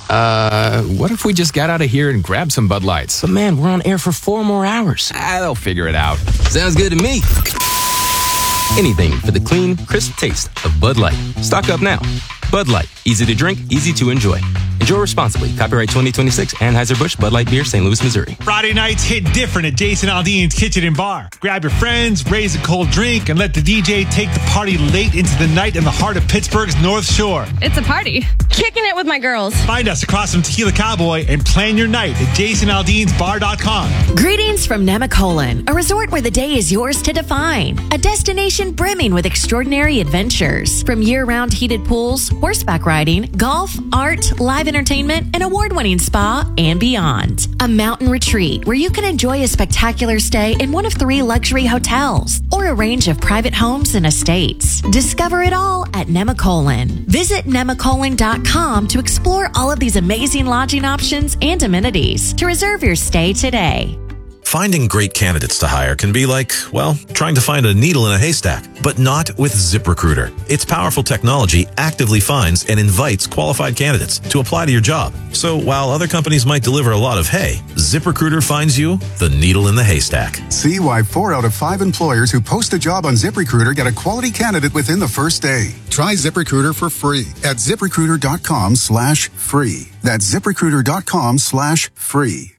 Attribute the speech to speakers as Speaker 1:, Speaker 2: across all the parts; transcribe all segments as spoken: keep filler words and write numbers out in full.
Speaker 1: Uh, what if we just got out of here and grabbed some Bud Lights?
Speaker 2: But man, we're on air for four more hours.
Speaker 1: Ah, they'll figure it out.
Speaker 2: Sounds good to me.
Speaker 1: Anything for the clean, crisp taste of Bud Light. Stock up now. Bud Light. Easy to drink, easy to enjoy. Enjoy responsibly. Copyright twenty twenty-six, Anheuser-Busch, Bud Light Beer, Saint Louis, Missouri.
Speaker 3: Friday nights hit different at Jason Aldean's Kitchen and Bar. Grab your friends, raise a cold drink, and let the D J take the party late into the night in the heart of Pittsburgh's North Shore.
Speaker 4: It's a party. Kicking it with my girls.
Speaker 3: Find us across from Tequila Cowboy and plan your night at jason aldeans bar dot com.
Speaker 5: Greetings from Nemacolin, a resort where the day is yours to define. A destination brimming with extraordinary adventures. From year-round heated pools, horseback riding, golf, art, live entertainment, and award-winning spa and beyond. A mountain retreat where you can enjoy a spectacular stay in one of three luxury hotels or a range of private homes and estates. Discover it all at Nemacolin. Visit nemacolin dot com to explore all of these amazing lodging options and amenities. To reserve your stay today.
Speaker 6: Finding great candidates to hire can be like, well, trying to find a needle in a haystack, but not with ZipRecruiter. Its powerful technology actively finds and invites qualified candidates to apply to your job. So while other companies might deliver a lot of hay, ZipRecruiter finds you the needle in the haystack.
Speaker 7: See why four out of five employers who post a job on ZipRecruiter get a quality candidate within the first day. Try ZipRecruiter for free at ZipRecruiter.com slash free. That's ZipRecruiter.com slash free.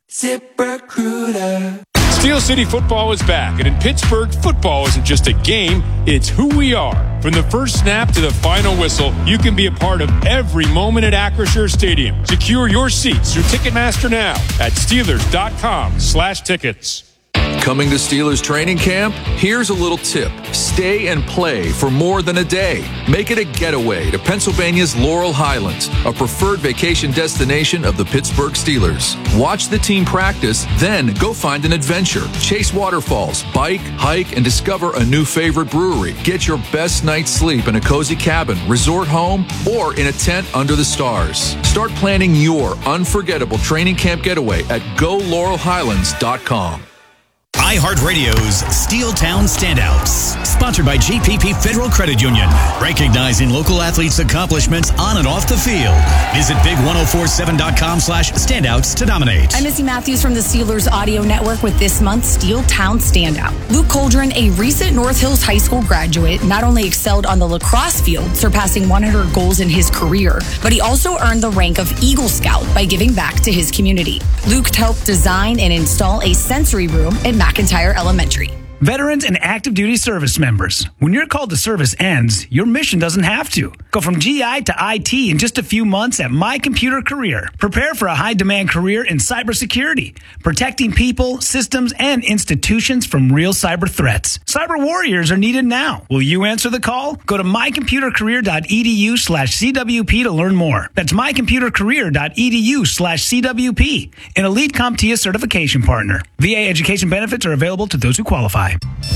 Speaker 8: ZipRecruiter. Steel City football is back, and in Pittsburgh, football isn't just a game, it's who we are. From the first snap to the final whistle, you can be a part of every moment at Acrisure Stadium. Secure your seats through Ticketmaster now at Steelers.com slash tickets.
Speaker 9: Coming to Steelers training camp? Here's a little tip. Stay and play for more than a day. Make it a getaway to Pennsylvania's Laurel Highlands, a preferred vacation destination of the Pittsburgh Steelers. Watch the team practice, then go find an adventure. Chase waterfalls, bike, hike, and discover a new favorite brewery. Get your best night's sleep in a cozy cabin, resort home, or in a tent under the stars. Start planning your unforgettable training camp getaway at go laurel highlands dot com.
Speaker 10: iHeartRadio's Steeltown Standouts, sponsored by G P P Federal Credit Union, recognizing local athletes' accomplishments on and off the field. Visit big ten forty-seven dot com slash standouts to nominate.
Speaker 11: I'm Missy Matthews from the Steelers Audio Network with this month's Steeltown Standout. Luke Coldren, a recent North Hills High School graduate, not only excelled on the lacrosse field, surpassing one hundred goals in his career, but he also earned the rank of Eagle Scout by giving back to his community. Luke helped design and install a sensory room at McIntyre Elementary.
Speaker 12: Veterans and active duty service members, when your call to service ends, your mission doesn't have to. Go from G I to I T in just a few months at My Computer Career. Prepare for a high-demand career in cybersecurity, protecting people, systems, and institutions from real cyber threats. Cyber warriors are needed now. Will you answer the call? Go to mycomputercareer.edu slash CWP to learn more. That's mycomputercareer.edu slash CWP, an Elite CompTIA certification partner. V A education benefits are available to those who qualify.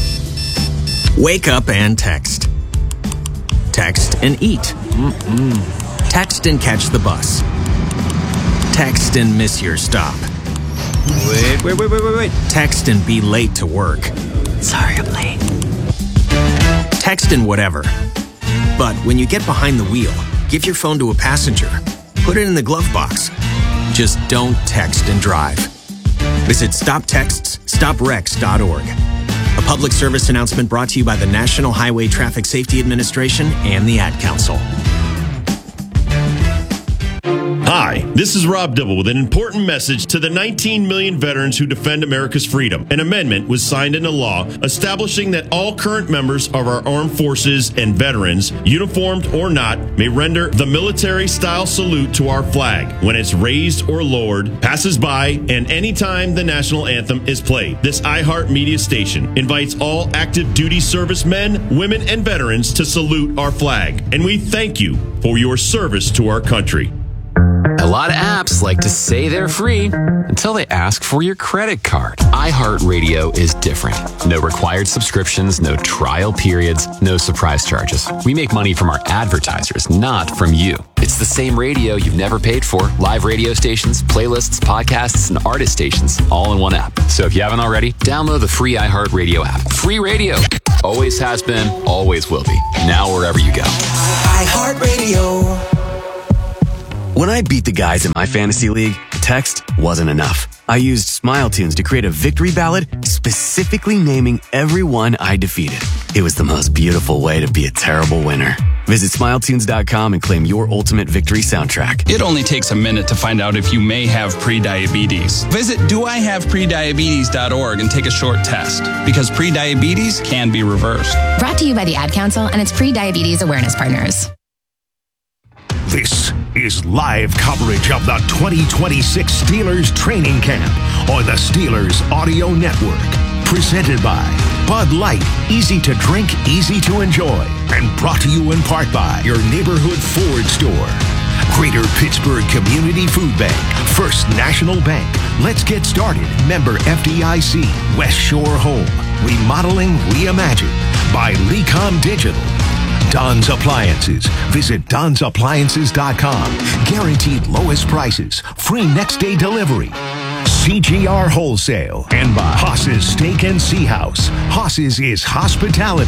Speaker 2: Wake up and text. Text and eat. Mm-mm. Text and catch the bus. Text and miss your stop. Wait, wait, wait, wait, wait, wait. Text and be late to work. Sorry, I'm late. Text and whatever. But when you get behind the wheel, give your phone to a passenger. Put it in the glove box. Just don't text and drive. Visit stop texts stop wrecks dot org. A public service announcement brought to you by the National Highway Traffic Safety Administration and the Ad Council.
Speaker 13: Hi, this is Rob Dibble with an important message to the nineteen million veterans who defend America's freedom. An amendment was signed into law establishing that all current members of our armed forces and veterans, uniformed or not, may render the military-style salute to our flag when it's raised or lowered, passes by, and anytime the national anthem is played. This iHeart Media station invites all active duty servicemen, women, and veterans to salute our flag. And we thank you for your service to our country.
Speaker 1: A lot of apps like to say they're free until they ask for your credit card. iHeartRadio is different. No required subscriptions, no trial periods, no surprise charges. We make money from our advertisers, not from you. It's the same radio you've never paid for. Live radio stations, playlists, podcasts, and artist stations all in one app. So if you haven't already, download the free iHeartRadio app. Free radio. Always has been, always will be. Now wherever you go.
Speaker 14: iHeartRadio. When I beat the guys in my fantasy league, text wasn't enough. I used Smile Tunes to create a victory ballad specifically naming everyone I defeated. It was the most beautiful way to be a terrible winner. Visit smile tunes dot com and claim your ultimate victory soundtrack.
Speaker 15: It only takes a minute to find out if you may have prediabetes. Visit do I have prediabetes dot org and take a short test, because prediabetes can be reversed.
Speaker 16: Brought to you by the Ad Council and its pre-diabetes awareness partners.
Speaker 17: This is live coverage of the twenty twenty-six Steelers training camp on the Steelers Audio Network. Presented by Bud Light, easy to drink, easy to enjoy. And brought to you in part by your neighborhood Ford store. Greater Pittsburgh Community Food Bank, First National Bank. Let's get started. Member F D I C, West Shore Home. Remodeling Reimagined by Lecom Digital. Don's Appliances. Visit Don's Appliances dot com. Guaranteed lowest prices. Free next day delivery. C G R Wholesale. And by Haas's Steak and Sea House. Haas's is hospitality.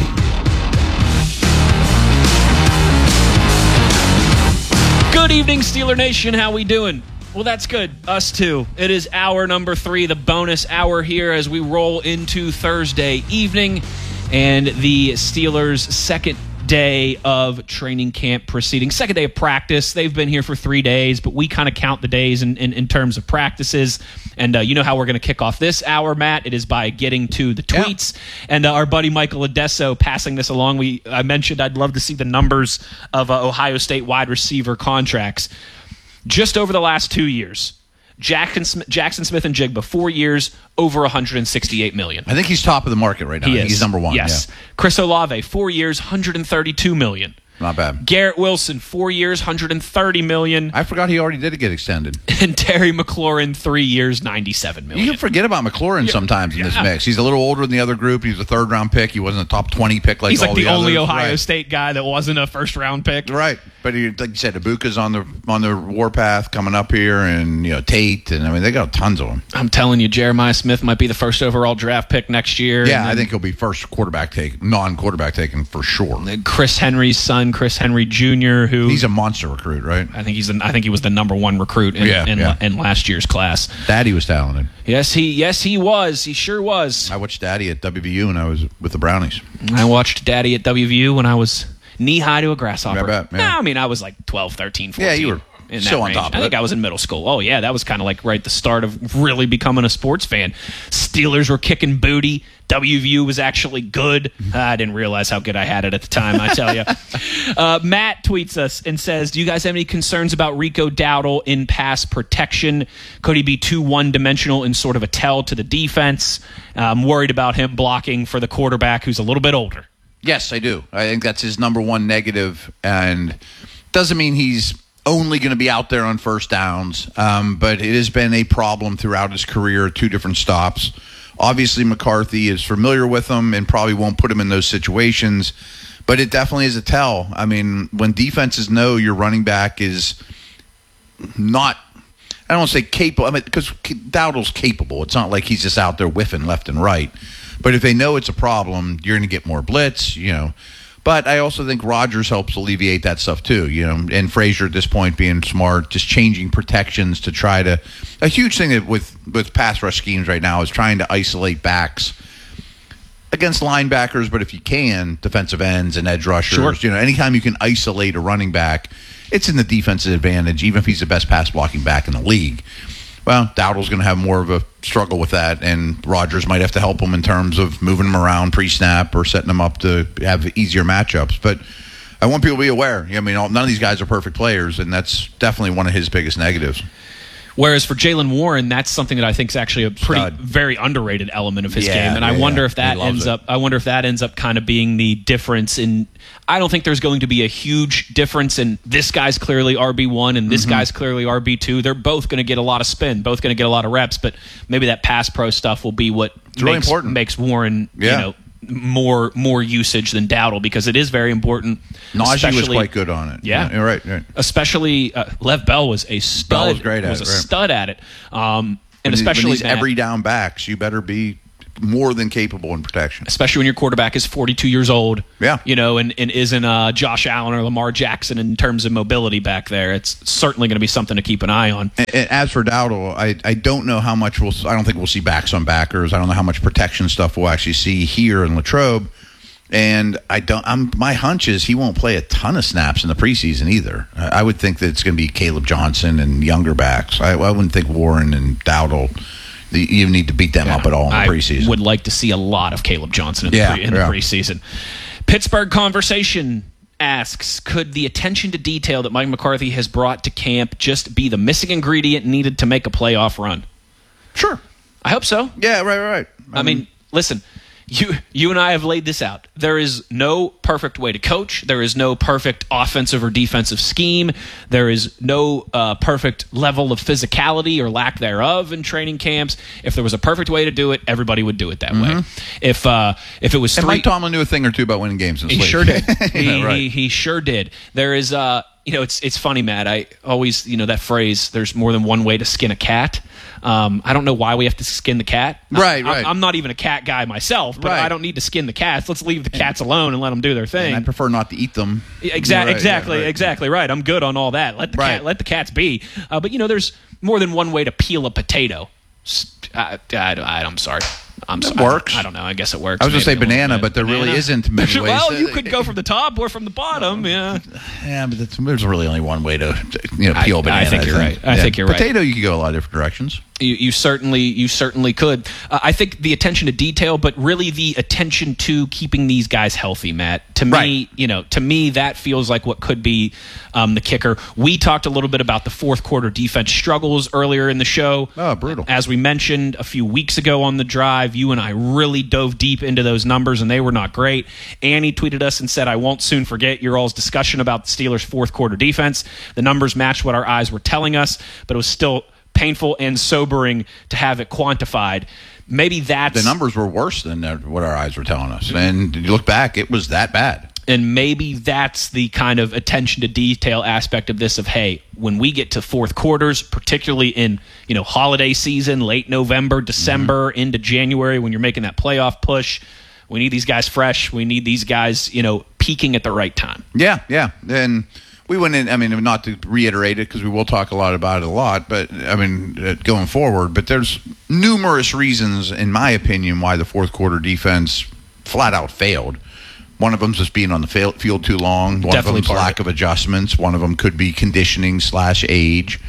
Speaker 18: Good evening, Steeler Nation. How we doing? Well, that's good. Us too. It is hour number three, the bonus hour here as we roll into Thursday evening and the Steelers' second day of training camp proceeding. Second day of practice. They've been here for three days, but we kind of count the days in, in, in terms of practices. And uh, you know how we're going to kick off this hour, Matt. It is by getting to the tweets. Yep. And uh, our buddy Michael Adesso passing this along. We I mentioned I'd love to see the numbers of uh, Ohio State wide receiver contracts. Just over the last two years, Jackson, Jackson Smith and Jigba, four years, over one hundred sixty-eight million dollars.
Speaker 19: I think he's top of the market right now.
Speaker 18: He
Speaker 19: I think
Speaker 18: is.
Speaker 19: He's number one.
Speaker 18: Yes.
Speaker 19: Yeah.
Speaker 18: Chris Olave, four years, one hundred thirty-two million dollars.
Speaker 19: Not bad.
Speaker 18: Garrett Wilson, four years, one hundred thirty million dollars.
Speaker 19: I forgot he already did get extended.
Speaker 18: And Terry McLaurin, three years, ninety-seven million dollars.
Speaker 19: You can forget about McLaurin yeah. sometimes in yeah. this mix. He's a little older than the other group. He's a third-round pick. He wasn't a top twenty pick like
Speaker 18: He's
Speaker 19: all
Speaker 18: like
Speaker 19: the,
Speaker 18: the only
Speaker 19: others.
Speaker 18: Ohio
Speaker 19: right.
Speaker 18: State guy that wasn't a first-round pick.
Speaker 19: Right. But he, like you said, Ibuka's on the on the warpath coming up here, and you know Tate, and I mean they got tons of them.
Speaker 18: I'm telling you, Jeremiah Smith might be the first overall draft pick next year.
Speaker 19: Yeah, I think he'll be first quarterback take, non-quarterback taken for sure.
Speaker 18: Chris Henry's son, Chris Henry Junior, who
Speaker 19: he's a monster recruit, right?
Speaker 18: I think he's an, I think he was the number one recruit in,
Speaker 19: yeah,
Speaker 18: in,
Speaker 19: yeah.
Speaker 18: in last year's class.
Speaker 19: Daddy was talented.
Speaker 18: Yes, he yes he was. He sure was.
Speaker 19: I watched Daddy at W V U when I was with the Brownies.
Speaker 18: I watched Daddy at W V U when I was knee-high to a grasshopper.
Speaker 19: I bet,
Speaker 18: no, I mean, I was like twelve, thirteen, fourteen.
Speaker 19: Yeah, you were
Speaker 18: in
Speaker 19: still
Speaker 18: that
Speaker 19: on
Speaker 18: range.
Speaker 19: top of
Speaker 18: I think
Speaker 19: it.
Speaker 18: I was in middle school. Oh, yeah, that was kind of like right at the start of really becoming a sports fan. Steelers were kicking booty. W V U was actually good. Uh, I didn't realize how good I had it at the time, I tell you. uh, Matt tweets us and says, do you guys have any concerns about Rico Dowdle in pass protection? Could he be too one-dimensional and sort of a tell to the defense? I'm worried about him blocking for the quarterback who's a little bit older.
Speaker 19: Yes, I do. I think that's his number one negative, and doesn't mean he's only going to be out there on first downs, um, but it has been a problem throughout his career, two different stops. Obviously, McCarthy is familiar with him and probably won't put him in those situations, but it definitely is a tell. I mean, when defenses know your running back is not, I don't want to say capable, I mean, because Dowdle's capable. It's not like he's just out there whiffing left and right. But if they know it's a problem, you're going to get more blitz, you know. But I also think Rodgers helps alleviate that stuff too, you know. And Frazier at this point being smart, just changing protections to try to. A huge thing that with with pass rush schemes right now is trying to isolate backs against linebackers, but if you can, defensive ends and edge rushers.
Speaker 18: Sure.
Speaker 19: You know, anytime you can isolate a running back, it's in the defensive advantage, even if he's the best pass blocking back in the league. Well, Dowdle's going to have more of a struggle with that, and Rodgers might have to help him in terms of moving him around pre-snap or setting him up to have easier matchups. But I want people to be aware. I mean, all, none of these guys are perfect players, and that's definitely one of his biggest negatives.
Speaker 18: Whereas for Jaylen Warren, that's something that I think is actually a pretty
Speaker 19: Stud.
Speaker 18: very underrated element of his
Speaker 19: Yeah,
Speaker 18: game, and
Speaker 19: yeah,
Speaker 18: I wonder
Speaker 19: yeah.
Speaker 18: if that
Speaker 19: He loves
Speaker 18: ends
Speaker 19: it.
Speaker 18: up. I wonder if that ends up kind of being the difference in. I don't think there's going to be a huge difference in this guy's clearly R B one and this
Speaker 19: Mhm.
Speaker 18: guy's clearly R B two. They're both going to get a lot of spin, both going to get a lot of reps, but maybe that pass pro stuff will be what
Speaker 19: It's really
Speaker 18: makes,
Speaker 19: important.
Speaker 18: makes Warren,
Speaker 19: Yeah.
Speaker 18: you know, more more usage than Dowdle, because it is very important.
Speaker 19: Najee was
Speaker 18: especially-
Speaker 19: quite good on it.
Speaker 18: Yeah,
Speaker 19: you're right. right.
Speaker 18: Especially uh, Lev Bell was a stud.
Speaker 19: Bell was great at
Speaker 18: was
Speaker 19: it,
Speaker 18: a
Speaker 19: right.
Speaker 18: stud at it. Um, and
Speaker 19: When these-
Speaker 18: especially
Speaker 19: when these
Speaker 18: Matt,
Speaker 19: every down backs, you better be more than capable in protection.
Speaker 18: Especially when your quarterback is forty-two years old.
Speaker 19: Yeah.
Speaker 18: You know, and, and isn't uh, Josh Allen or Lamar Jackson in terms of mobility back there. It's certainly going to be something to keep an eye on.
Speaker 19: And, and as for Dowdle, I, I don't know how much we'll, I don't think we'll see backs on backers. I don't know how much protection stuff we'll actually see here in Latrobe. And I don't. I'm, my hunch is he won't play a ton of snaps in the preseason either. I would think that it's going to be Caleb Johnson and younger backs. I, I wouldn't think Warren and Dowdle. The, you need to beat them yeah, up at all in the
Speaker 18: I
Speaker 19: preseason.
Speaker 18: I would like to see a lot of Caleb Johnson in,
Speaker 19: yeah,
Speaker 18: the, pre, in
Speaker 19: yeah.
Speaker 18: the preseason. Pittsburgh Conversation asks, could the attention to detail that Mike McCarthy has brought to camp just be the missing ingredient needed to make a playoff run?
Speaker 19: Sure.
Speaker 18: I hope so.
Speaker 19: Yeah, right, right.
Speaker 18: I, I mean, mean, listen. You you and I have laid this out. There is no perfect way to coach. There is no perfect offensive or defensive scheme. There is no uh, perfect level of physicality or lack thereof in training camps. If there was a perfect way to do it, everybody would do it that mm-hmm. way. If uh, if it was three,
Speaker 19: and Mike Tomlin knew a thing or two about winning games in
Speaker 18: he
Speaker 19: sleep.
Speaker 18: sure did. he,
Speaker 19: yeah, right.
Speaker 18: he he sure did. There is uh you know it's it's funny, Matt. I always you know that phrase. There's more than one way to skin a cat. Um, I don't know why we have to skin the cat.
Speaker 19: Right,
Speaker 18: I,
Speaker 19: right.
Speaker 18: I'm not even a cat guy myself, but
Speaker 19: right.
Speaker 18: I don't need to skin the cats. Let's leave the cats alone and let them do their thing.
Speaker 19: And I prefer not to eat them.
Speaker 18: Exactly,
Speaker 19: right,
Speaker 18: exactly,
Speaker 19: yeah, right.
Speaker 18: exactly right. I'm good on all that. Let the
Speaker 19: right.
Speaker 18: cat, let the cats be. Uh, but you know, there's more than one way to peel a potato. I, I, I, I'm sorry. I'm
Speaker 19: it
Speaker 18: sorry.
Speaker 19: works.
Speaker 18: I don't know. I guess it works.
Speaker 19: I was going to say
Speaker 18: maybe
Speaker 19: banana, but there
Speaker 18: banana.
Speaker 19: really isn't many ways.
Speaker 18: Well,
Speaker 19: to,
Speaker 18: you could go from the top or from the bottom. Yeah.
Speaker 19: Yeah, but that's, there's really only one way to, to you know, peel
Speaker 18: I,
Speaker 19: banana.
Speaker 18: I think you're
Speaker 19: I
Speaker 18: right. I
Speaker 19: yeah.
Speaker 18: think you're
Speaker 19: Potato,
Speaker 18: right.
Speaker 19: Potato, you could go a lot of different directions.
Speaker 18: You, you certainly, you certainly could. Uh, I think the attention to detail, but really the attention to keeping these guys healthy, Matt. To me,
Speaker 19: right.
Speaker 18: you know, to me that feels like what could be um, the kicker. We talked a little bit about the fourth quarter defense struggles earlier in the show.
Speaker 19: Oh, brutal!
Speaker 18: As we mentioned a few weeks ago on the drive, you and I really dove deep into those numbers, and they were not great. Annie tweeted us and said, "I won't soon forget your all's discussion about the Steelers' fourth quarter defense. The numbers matched what our eyes were telling us, but it was still painful and sobering to have it quantified." Maybe that's...
Speaker 19: The numbers were worse than what our eyes were telling us. And you look back, it was that bad.
Speaker 18: And maybe that's the kind of attention to detail aspect of this of, hey, when we get to fourth quarters, particularly in, you know, holiday season, late November, December, mm-hmm. into January, when you're making that playoff push, we need these guys fresh. We need these guys, you know, peaking at the right time.
Speaker 19: Yeah, yeah. And we went in, I mean, not to reiterate it because we will talk a lot about it a lot, but I mean, going forward, but there's numerous reasons, in my opinion, why the fourth quarter defense flat out failed. One of them is just being on the field too long. One
Speaker 18: Definitely
Speaker 19: of them is lack of, of adjustments. One of them could be conditioning slash age.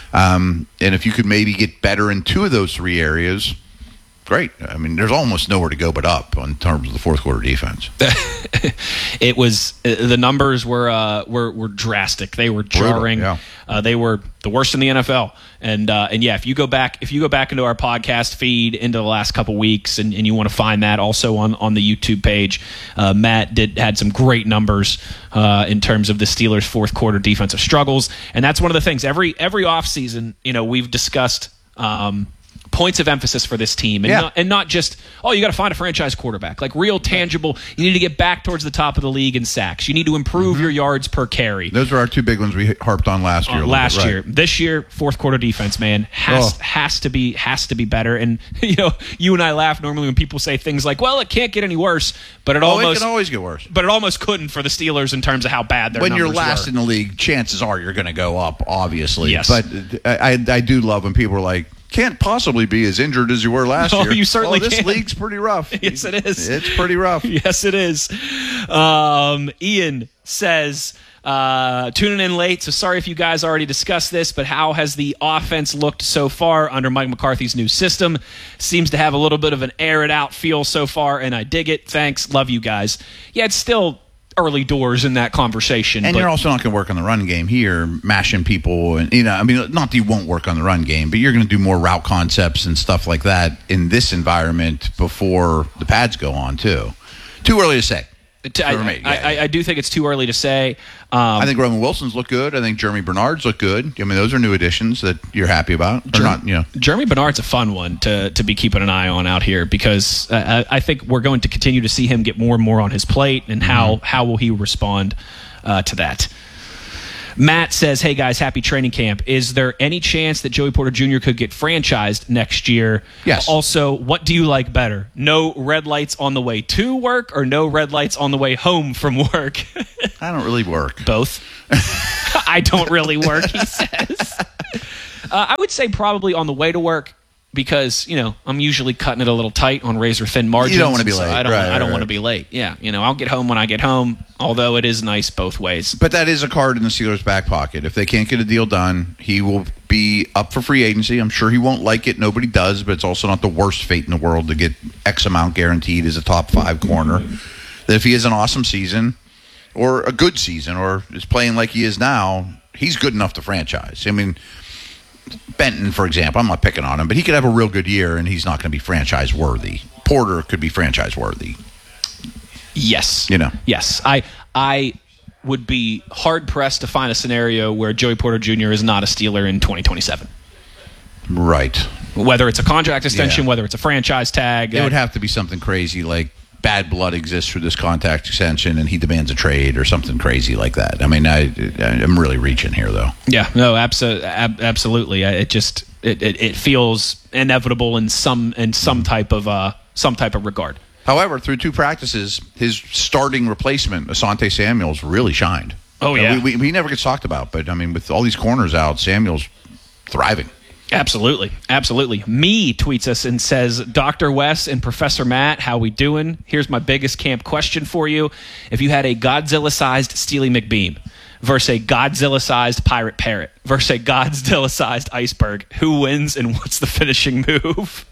Speaker 19: Um, and if you could maybe get better in two of those three areas, great. I mean, there's almost nowhere to go but up in terms of the fourth quarter defense.
Speaker 18: It was the numbers were uh, were were drastic. They were jarring.
Speaker 19: Brutal, yeah.
Speaker 18: uh, they were the worst in the N F L. And uh, and yeah, if you go back if you go back into our podcast feed into the last couple weeks, and, and you want to find that also on, on the YouTube page, uh, Matt did had some great numbers uh, in terms of the Steelers' fourth quarter defensive struggles. And that's one of the things every every offseason, you know, we've discussed. Um, points of emphasis for this team, and,
Speaker 19: yeah.
Speaker 18: not, and not just, oh, you got to find a franchise quarterback. Like real tangible, you need to get back towards the top of the league in sacks. You need to improve mm-hmm. your yards per carry.
Speaker 19: Those are our two big ones we harped on last year.
Speaker 18: Uh, last
Speaker 19: bit, right.
Speaker 18: year. This year, fourth quarter defense, man, has oh. has to be has to be better. And you know, you and I laugh normally when people say things like, well, it can't get any worse, but it
Speaker 19: oh,
Speaker 18: almost
Speaker 19: it can always get worse.
Speaker 18: But it almost couldn't for the Steelers in terms of how bad their
Speaker 19: when
Speaker 18: numbers
Speaker 19: you're last
Speaker 18: were.
Speaker 19: in the league, chances are you're going to go up, obviously.
Speaker 18: Yes.
Speaker 19: But I, I, I do love when people are like, can't possibly be as injured as you were last
Speaker 18: no,
Speaker 19: year.
Speaker 18: You certainly
Speaker 19: oh, this
Speaker 18: can.
Speaker 19: league's pretty rough.
Speaker 18: Yes, it is.
Speaker 19: It's pretty rough.
Speaker 18: Yes, it is. Um, Ian says, uh, tuning in late, so sorry if you guys already discussed this, but how has the offense looked so far under Mike McCarthy's new system? Seems to have a little bit of an air-it-out feel so far, and I dig it. Thanks. Love you guys. Yeah, it's still early doors in that conversation.
Speaker 19: And
Speaker 18: but
Speaker 19: you're also not going to work on the run game here, mashing people. And you know, I mean, not that you won't work on the run game, but you're going to do more route concepts and stuff like that in this environment before the pads go on, too. Too early to say.
Speaker 18: I, I, yeah, I, I do think it's too early to say. Um,
Speaker 19: I think Roman Wilson's look good. I think Jeremy Bernard's look good. I mean, those are new additions that you're happy about. Or
Speaker 18: Jer-
Speaker 19: not, you know.
Speaker 18: Jeremy Bernard's a fun one to to be keeping an eye on out here because uh, I think we're going to continue to see him get more and more on his plate, and how, mm-hmm. how will he respond uh, to that? Matt says, hey guys, happy training camp. Is there any chance that Joey Porter Junior could get franchised next year?
Speaker 19: Yes.
Speaker 18: Also, what do you like better? No red lights on the way to work or no red lights on the way home from work?
Speaker 19: I don't really work.
Speaker 18: Both. I don't really work, he says. Uh, I would say probably on the way to work because, you know, I'm usually cutting it a little tight on razor thin margins.
Speaker 19: You don't want to be
Speaker 18: so
Speaker 19: late.
Speaker 18: I don't,
Speaker 19: right,
Speaker 18: I don't
Speaker 19: right,
Speaker 18: want to be late. Yeah, you know, I'll get home when I get home, although it is nice both ways.
Speaker 19: But that is a card in the Steelers' back pocket. If they can't get a deal done, he will be up for free agency. I'm sure he won't like it. Nobody does, but it's also not the worst fate in the world to get X amount guaranteed as a top five corner. That if he has an awesome season or a good season or is playing like he is now, he's good enough to franchise. I mean, Benton, for example, I'm not picking on him, but he could have a real good year and he's not going to be franchise worthy. Porter could be franchise worthy.
Speaker 18: Yes.
Speaker 19: You know.
Speaker 18: Yes. I I would be hard pressed to find a scenario where Joey Porter Junior is not a Steeler in twenty twenty-seven.
Speaker 19: Right.
Speaker 18: Whether it's a contract extension,
Speaker 19: Yeah.
Speaker 18: whether it's a franchise tag.
Speaker 19: It would have to be something crazy like bad blood exists through this contract extension and he demands a trade or something crazy like that. I mean, I, I'm really reaching here, though.
Speaker 18: Yeah, no, abso- ab- absolutely. It just it, it, it feels inevitable in some in some type of uh, some type of regard.
Speaker 19: However, through two practices, his starting replacement, Asante Samuels, really shined.
Speaker 18: Oh,
Speaker 19: Uh,
Speaker 18: yeah.
Speaker 19: we, we, we never gets talked about, but, I mean, with all these corners out, Samuels thriving.
Speaker 18: Absolutely. Absolutely. Me tweets us and says, Doctor Wes and Professor Matt, how we doing? Here's my biggest camp question for you. If you had a Godzilla-sized Steely McBeam versus a Godzilla-sized Pirate Parrot versus a Godzilla-sized Iceberg, who wins and what's the finishing move?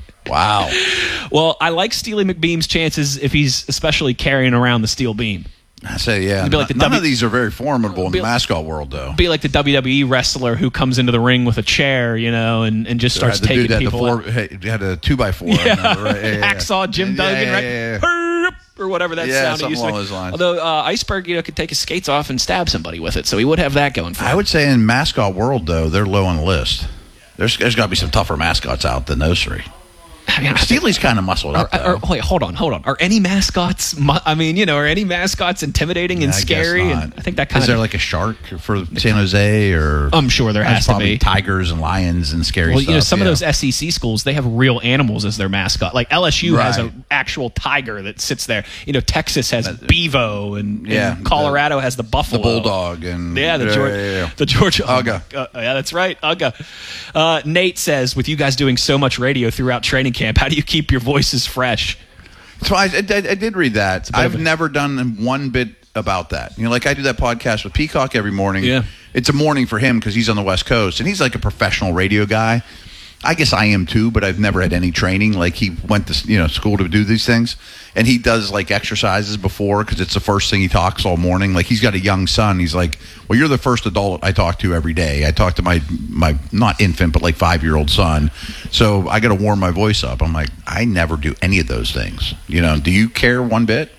Speaker 19: Wow.
Speaker 18: Well, I like Steely McBeam's chances if he's especially carrying around the steel beam.
Speaker 19: I say, yeah.
Speaker 18: It'd be like the
Speaker 19: None
Speaker 18: W-
Speaker 19: of these are very formidable in
Speaker 18: Be-
Speaker 19: the mascot world, though.
Speaker 18: Be like the W W E wrestler who comes into the ring with a chair, you know, and, and just starts
Speaker 19: the
Speaker 18: taking
Speaker 19: dude had
Speaker 18: people
Speaker 19: the
Speaker 18: out.
Speaker 19: four, hey, had a two by four. I
Speaker 18: Yeah.
Speaker 19: remember, right? Yeah, yeah,
Speaker 18: Hacksaw Jim
Speaker 19: yeah.
Speaker 18: Duggan,
Speaker 19: Yeah,
Speaker 18: right?
Speaker 19: yeah, yeah.
Speaker 18: Hurry, or whatever that
Speaker 19: Yeah,
Speaker 18: sound
Speaker 19: something
Speaker 18: used to
Speaker 19: along
Speaker 18: be.
Speaker 19: those lines.
Speaker 18: Although uh, Iceberg, you know, could take his skates off and stab somebody with it, so he would have that going for him.
Speaker 19: I would say in mascot world, though, they're low on the list. There's, there's got to be some tougher mascots out than those three.
Speaker 18: I mean,
Speaker 19: Steely's kind of muscled
Speaker 18: Are,
Speaker 19: up, though.
Speaker 18: are, wait, hold on, hold on. Are any mascots? mu- I mean, you know, are any mascots intimidating and
Speaker 19: I guess
Speaker 18: scary?
Speaker 19: not.
Speaker 18: And I think that kind
Speaker 19: Is
Speaker 18: of.
Speaker 19: there like a shark for San Jose, or
Speaker 18: I'm sure there
Speaker 19: There's
Speaker 18: has to
Speaker 19: probably
Speaker 18: be.
Speaker 19: tigers and lions and scary
Speaker 18: Well,
Speaker 19: stuff.
Speaker 18: you know, some
Speaker 19: yeah.
Speaker 18: of those S E C schools, they have real animals as their mascot. Like L S U has
Speaker 19: Right.
Speaker 18: an actual tiger that sits there. You know, Texas has Bevo, and,
Speaker 19: Yeah,
Speaker 18: and Colorado has the buffalo,
Speaker 19: the bulldog, and
Speaker 18: yeah, the
Speaker 19: yeah,
Speaker 18: Georgia,
Speaker 19: yeah, yeah.
Speaker 18: the Georgia
Speaker 19: Ugga.
Speaker 18: Uh, yeah, that's right, Ugga. Uh, Nate says, with you guys doing so much radio throughout training camp, how do you keep your voices fresh?
Speaker 19: So I, I, I did read that.
Speaker 18: bit
Speaker 19: I've
Speaker 18: of a-
Speaker 19: never done one bit about that. You know, like I do that podcast with Peacock every morning.
Speaker 18: Yeah.
Speaker 19: It's a morning for him because he's on the West Coast, and he's like a professional radio guy. I guess I am too, but I've never had any training. Like he went to you know school to do these things, and he does like exercises before because it's the first thing he talks all morning. Like he's got a young son. He's like, well, you're the first adult I talk to every day. I talk to my my not infant but like five year old son, so I got to warm my voice up. I'm like, I never do any of those things. You know, do you care one bit?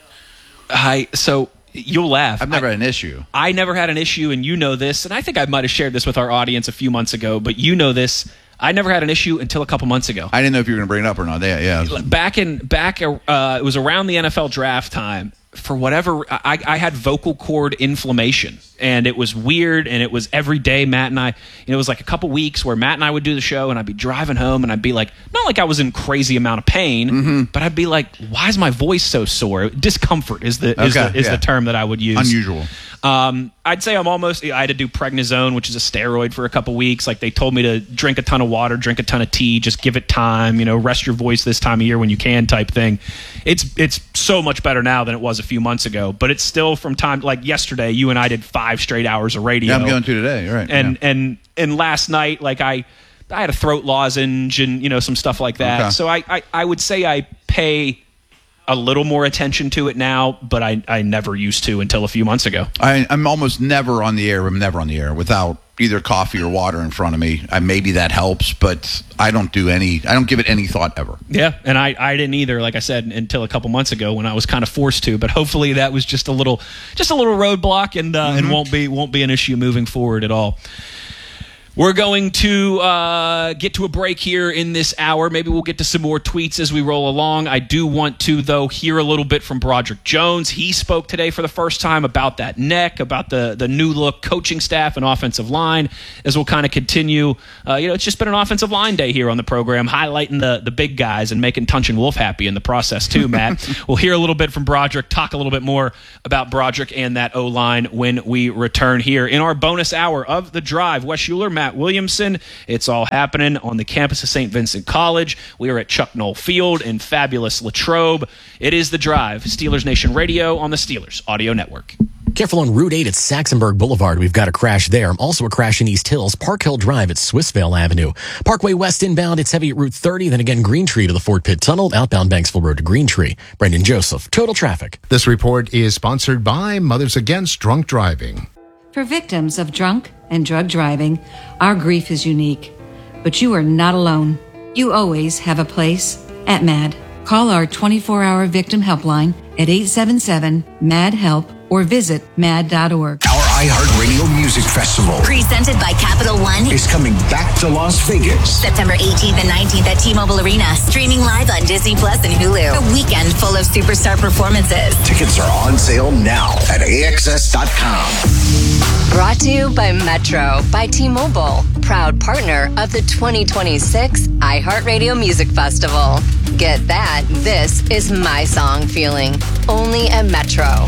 Speaker 18: I so. You'll laugh.
Speaker 19: I've never
Speaker 18: I,
Speaker 19: had an issue.
Speaker 18: I never had an issue, and you know this, and I think I might have shared this with our audience a few months ago, but you know this. I never had an issue until a couple months ago.
Speaker 19: I didn't know if you were going to bring it up or not. Yeah, yeah.
Speaker 18: Back in back, uh, it was around the N F L draft time. For whatever, I, I had vocal cord inflammation, and it was weird, and it was every day. Matt and I, you know, it was like a couple weeks where Matt and I would do the show, and I'd be driving home, and I'd be like, not like I was in crazy amount of pain,
Speaker 19: Mm-hmm.
Speaker 18: but I'd be like, why is my voice so sore? Discomfort is the is,
Speaker 19: Okay,
Speaker 18: the, is
Speaker 19: yeah.
Speaker 18: the term that I would use.
Speaker 19: Unusual.
Speaker 18: Um, I'd say I'm almost. I had to do prednisone, which is a steroid, for a couple weeks. Like they told me to drink a ton of water, drink a ton of tea, just give it time. You know, rest your voice this time of year when you can, type thing. It's it's so much better now than it was a few months ago, but it's still from time like yesterday. You and I did five straight hours of radio.
Speaker 19: Yeah, I'm going to today. Right.
Speaker 18: And
Speaker 19: yeah.
Speaker 18: and and last night, like I, I had a throat lozenge and you know some stuff like that.
Speaker 19: Okay.
Speaker 18: So I, I I would say I pay a little more attention to it now, but I, I never used to until a few months ago.
Speaker 19: I, I'm almost never on the air. I'm never on the air without either coffee or water in front of me. I, maybe that helps, but I don't do any. I don't give it any thought ever.
Speaker 18: Yeah, and I, I didn't either, like I said, until a couple months ago when I was kind of forced to. But hopefully that was just a little, just a little roadblock, and uh,
Speaker 19: Mm-hmm.
Speaker 18: and won't be won't be an issue moving forward at all. We're going to uh, get to a break here in this hour. Maybe we'll get to some more tweets as we roll along. I do want to, though, hear a little bit from Broderick Jones. He spoke today for the first time about that neck, about the, the new look coaching staff and offensive line, as we'll kind of continue. Uh, you know, it's just been an offensive line day here on the program, highlighting the, the big guys and making Tunch and Wolf happy in the process, too, Matt. We'll hear a little bit from Broderick, talk a little bit more about Broderick and that O-line when we return here in our bonus hour of The Drive. Wes Schuler, Matt Williamson. It's all happening on the campus of Saint Vincent College. We are at Chuck Noll Field in fabulous Latrobe. It is The Drive, Steelers Nation Radio on the Steelers Audio Network.
Speaker 20: Careful on Route eight at Saxonburg Boulevard. We've got a crash there. Also a crash in East Hills. Park Hill Drive at Swissvale Avenue. Parkway West inbound, it's heavy at Route thirty. Then again, Green Tree to the Fort Pitt Tunnel. Outbound Banksville Road to Green Tree. Brendan Joseph, Total Traffic.
Speaker 21: This report is sponsored by Mothers Against Drunk Driving.
Speaker 22: For victims of drunk and drug driving, our grief is unique. But you are not alone. You always have a place at MAD. Call our twenty-four hour victim helpline at eight seven seven, M A D, HELP or visit mad dot org.
Speaker 17: Our iHeartRadio Music Festival,
Speaker 23: presented by Capital One,
Speaker 17: is coming back to Las Vegas.
Speaker 23: September eighteenth and nineteenth at T-Mobile Arena. Streaming live on Disney Plus and Hulu. A weekend full of superstar performances.
Speaker 17: Tickets are on sale now at A X S dot com.
Speaker 24: Brought to you by Metro by T-Mobile, proud partner of the twenty twenty-six iHeartRadio Music Festival. Get that. This is my song feeling. Only at Metro.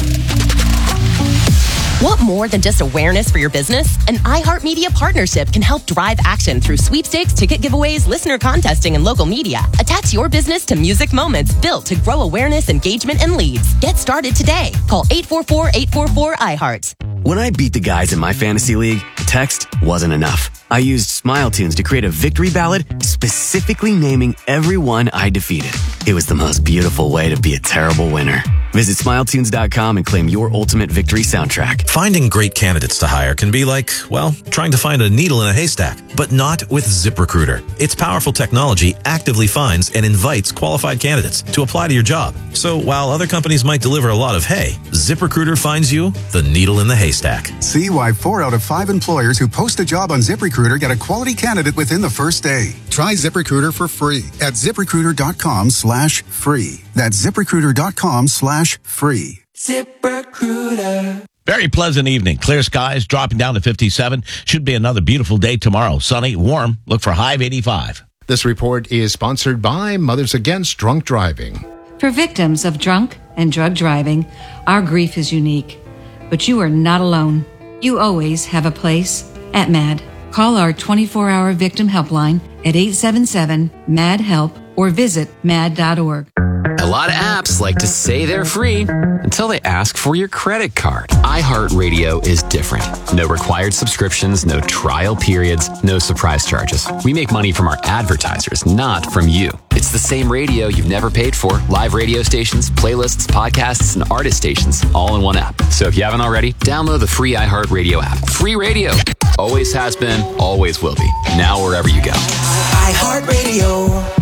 Speaker 25: Want more than just awareness for your business? An iHeartMedia partnership can help drive action through sweepstakes, ticket giveaways, listener contesting, and local media. Attach your business to music moments built to grow awareness, engagement, and leads. Get started today. Call eight four four, eight four four, iHeart.
Speaker 14: When I beat the guys in my fantasy league, text wasn't enough. I used Smile Tunes to create a victory ballad specifically naming everyone I defeated. It was the most beautiful way to be a terrible winner. Visit smile tunes dot com and claim your ultimate victory soundtrack.
Speaker 6: Finding great candidates to hire can be like, well, trying to find a needle in a haystack, but not with ZipRecruiter. Its powerful technology actively finds and invites qualified candidates to apply to your job. So while other companies might deliver a lot of hay, ZipRecruiter finds you the needle in the haystack.
Speaker 7: See why four out of five employers who post a job on ZipRecruiter get a quality candidate within the first day. Try ZipRecruiter for free at ZipRecruiter dot com slash free. That's ZipRecruiter dot com slash free.
Speaker 26: ZipRecruiter. Very pleasant evening. Clear skies, dropping down to fifty-seven. Should be another beautiful day tomorrow. Sunny, warm. Look for high of eighty-five.
Speaker 21: This report is sponsored by Mothers Against Drunk Driving.
Speaker 22: For victims of drunk and drug driving, our grief is unique. But you are not alone. You always have a place at MAD. Call our twenty-four hour victim helpline at eight seven seven, M A D, HELP or visit mad dot org.
Speaker 1: A lot of apps like to say they're free until they ask for your credit card. iHeartRadio is different. No required subscriptions, no trial periods, no surprise charges. We make money from our advertisers, not from you. It's the same radio you've never paid for. Live radio stations, playlists, podcasts, and artist stations all in one app. So if you haven't already, download the free iHeartRadio app. Free radio. Always has been, always will be. Now wherever you go.
Speaker 27: iHeartRadio.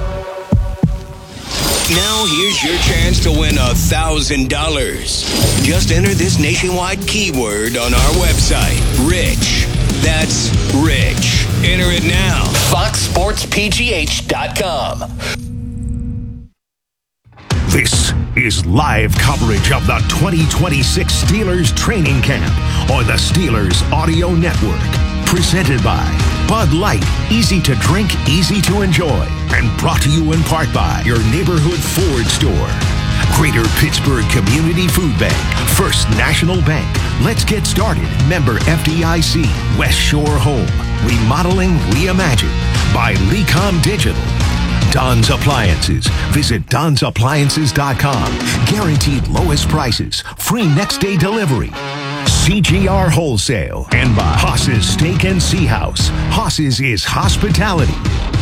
Speaker 27: Now here's your chance to win a thousand dollars. Just enter this nationwide keyword on our website, Rich. That's Rich. Enter it now. fox sports p g h dot com.
Speaker 17: This is live coverage of the twenty twenty-six Steelers training camp on the Steelers Audio Network. Presented by Bud Light, easy to drink, easy to enjoy. And brought to you in part by your neighborhood Ford store. Greater Pittsburgh Community Food Bank, First National Bank. Let's get started. Member F D I C, West Shore Home. Remodeling Reimagined by Lecom Digital. Don's Appliances. Visit dons appliances dot com. Guaranteed lowest prices. Free next day delivery. C G R Wholesale. And by Haas's Steak and Sea House. Haas's is hospitality.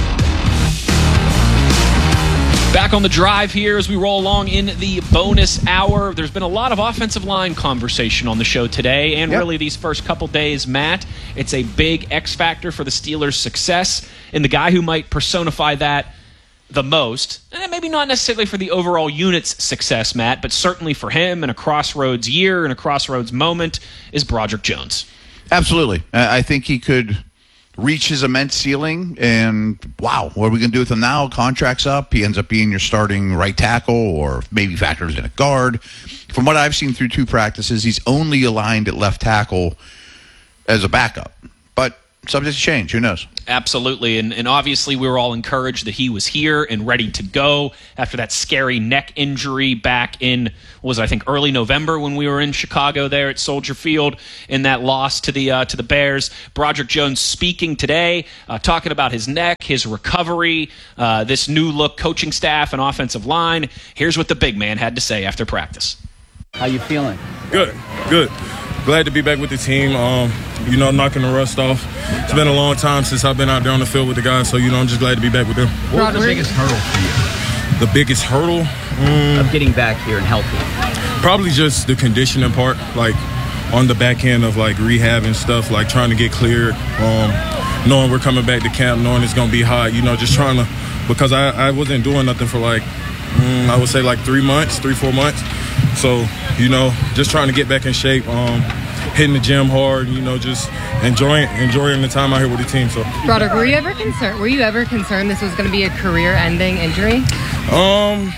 Speaker 18: Back on the drive here as we roll along in the bonus hour. There's been a lot of offensive line conversation on the show today and yep. really these first couple days, Matt. It's a big X factor for the Steelers' success, and the guy who might personify that the most, and maybe not necessarily for the overall unit's success, Matt, but certainly for him in a crossroads year and a crossroads moment, is Broderick Jones.
Speaker 19: Absolutely. I think he could reach his immense ceiling, and wow, what are we going to do with him now? Contract's up. He ends up being your starting right tackle, or maybe factors in a guard. From what I've seen through two practices, he's only aligned at left tackle as a backup. But subject to change. Who knows?
Speaker 18: Absolutely. And, and obviously we were all encouraged that he was here and ready to go after that scary neck injury back in, what was it, I think early November when we were in Chicago there at Soldier Field in that loss to the uh, to the Bears. Broderick Jones speaking today, uh, talking about his neck, his recovery, uh, this new look coaching staff and offensive line. Here's what the big man had to say after practice.
Speaker 3: How you feeling?
Speaker 4: Good, good. Glad to be back with the team. Um, you know, knocking the rust off. It's been a long time since I've been out there on the field with the guys, so, you know, I'm just glad to be back with them.
Speaker 3: What was the biggest hurdle for you?
Speaker 4: The biggest hurdle?
Speaker 3: Mm, of getting back here and healthy?
Speaker 4: Probably just the conditioning part, like on the back end of, like, rehab and stuff, like trying to get cleared, um, knowing we're coming back to camp, knowing it's going to be hot, you know, just trying to, because I, I wasn't doing nothing for, like, mm, I would say, like, three months, three, four months. So, you know, just trying to get back in shape, um, hitting the gym hard, you know, just enjoying enjoying the time out here with the team. So,
Speaker 5: Broderick, were you ever concerned? Were you ever concerned this was going to be a career-ending injury?
Speaker 4: Um,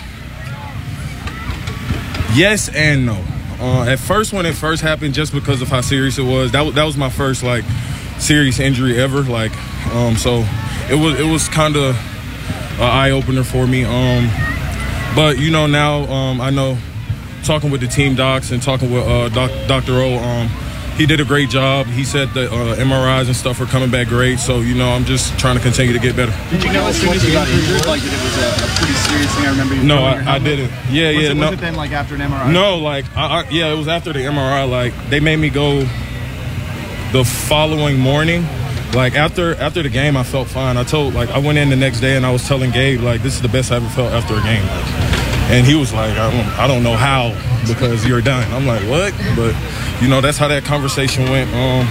Speaker 4: yes and no. Uh, at first, when it first happened, just because of how serious it was, that was that was my first like serious injury ever. Like, um, so it was it was kind of an eye opener for me. Um, but you know now, um, I know. Talking with the team docs and talking with uh, doc, Doctor O, um, he did a great job. He said that uh, M R Is and stuff are coming back great. So, you know, I'm just trying to continue to get better.
Speaker 3: Did you know as soon as you got injured, like that it was a, a pretty serious thing? I remember you.
Speaker 4: No, I, I didn't. Yeah,
Speaker 3: was
Speaker 4: yeah.
Speaker 3: It,
Speaker 4: no.
Speaker 3: Was it then like after an M R I?
Speaker 4: No, like, I, I, yeah, it was after the M R I. Like, they made me go the following morning. Like, after after the game, I felt fine. I told, like, I went in the next day and I was telling Gabe, like, this is the best I ever felt after a game. Like, and he was like, I don't, I don't know how, because you're done. I'm like, what? But, you know, that's how that conversation went. Um,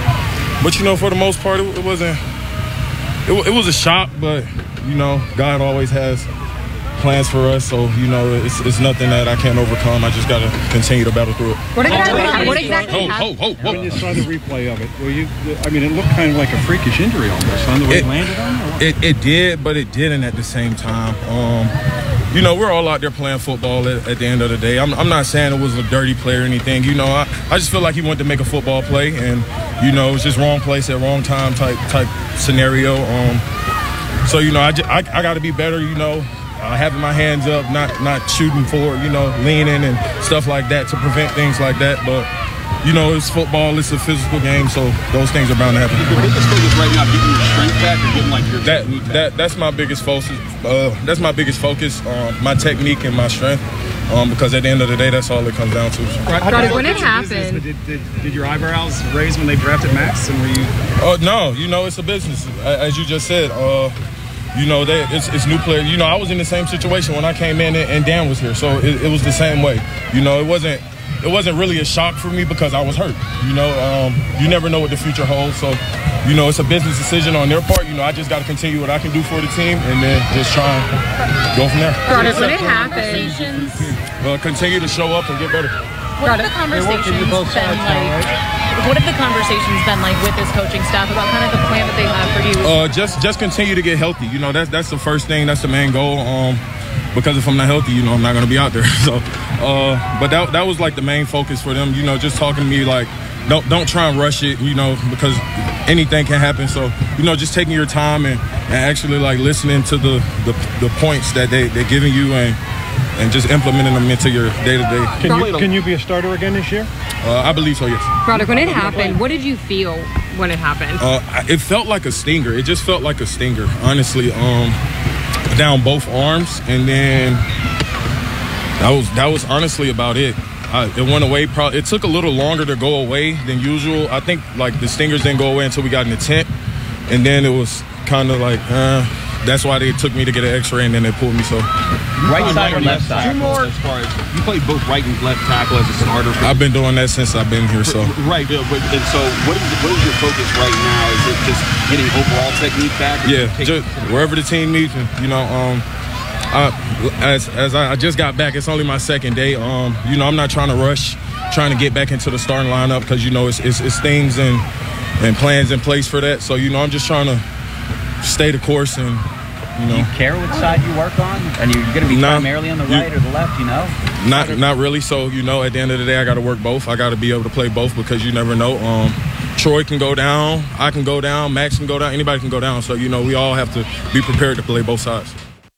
Speaker 4: but, you know, for the most part, it, it wasn't it, – it was a shock, but, you know, God always has plans for us. So, you know, it's it's nothing that I can't overcome. I just got to continue to battle through it.
Speaker 5: What exactly, what exactly
Speaker 4: oh, oh, oh, oh.
Speaker 8: When you saw the replay of it, were you, I mean, it looked kind of like a freakish injury almost on the way it landed on? Or what?
Speaker 4: It, it did, but it didn't at the same time. Um, you know, we're all out there playing football at, at the end of the day. I'm, I'm not saying it was a dirty play or anything. You know, I, I just feel like he wanted to make a football play, and, you know, it was just wrong place at wrong time type type scenario. Um, so, you know, I, I, I got to be better, you know. Uh, having my hands up, not not shooting forward, you know, leaning and stuff like that to prevent things like that. But, you know, it's football, it's a physical game, so those things are bound to happen.
Speaker 3: The biggest focus right now, getting your strength back or getting like your
Speaker 4: that,
Speaker 3: technique back?
Speaker 4: That, that's my biggest focus. Uh, that's my biggest focus, uh, my technique and my strength, um, because at the end of the day, that's all it comes down to.
Speaker 5: Right. Right. When it happened,
Speaker 8: did, did, did your eyebrows raise when they drafted Max? And were you?
Speaker 4: Oh, uh, no, you know, it's a business, as you just said. Uh, You know, they, it's, it's new players. You know, I was in the same situation when I came in and, and Dan was here, so it, it was the same way. You know, it wasn't it wasn't really a shock for me because I was hurt. You know, um, you never know what the future holds. So, you know, it's a business decision on their part. You know, I just got to continue what I can do for the team and then just try and go from there.
Speaker 5: Broderick, when it happened,
Speaker 4: uh, continue to show up and get better.
Speaker 9: What have the conversations been like? What have the conversations been like with this coaching staff about kind of the plan that they have for you?
Speaker 4: Uh, just just continue to get healthy. You know, that's that's the first thing. That's the main goal. Um, because if I'm not healthy, you know, I'm not going to be out there. So, uh, but that that was like the main focus for them. You know, just talking to me like, don't don't try and rush it. You know, because anything can happen. So, you know, just taking your time and, and actually like listening to the, the the points that they they're giving you and. and just implementing them into your day-to-day.
Speaker 8: Can you, can you be a starter again this year?
Speaker 4: Uh, I believe so, yes.
Speaker 5: Broderick, when it happened, what did you feel when it happened?
Speaker 4: Uh, it felt like a stinger. It just felt like a stinger, honestly. Um, down both arms, and then that was that was honestly about it. I, it went away. Probably, it took a little longer to go away than usual. I think like the stingers didn't go away until we got in the tent, and then it was kind of like. Uh, That's why they took me to get an X-ray and then they pulled me. So,
Speaker 3: right side or left side? Two more. As far as you played both right and left tackle as a starter.
Speaker 4: I've been doing that since I've been here. So
Speaker 3: right. But, and so, what is what is your focus right now? Is it just getting overall technique back?
Speaker 4: Yeah, just wherever the team needs me. You know, um, I, as as I, I just got back, it's only my second day. Um, you know, I'm not trying to rush, trying to get back into the starting lineup because you know it's it's, it's things and. and plans in place for that. So, you know, I'm just trying to stay the course and, you know.
Speaker 2: Do you care which side you work on? And you're going to be
Speaker 4: Nah,
Speaker 2: primarily on the
Speaker 4: you-
Speaker 2: right or the left, you know?
Speaker 4: Not not really. So, you know, at the end of the day, I got to work both. I got to be able to play both because you never know. Um, Troy can go down. I can go down. Max can go down. Anybody can go down. So, you know, we all have to be prepared to play both sides.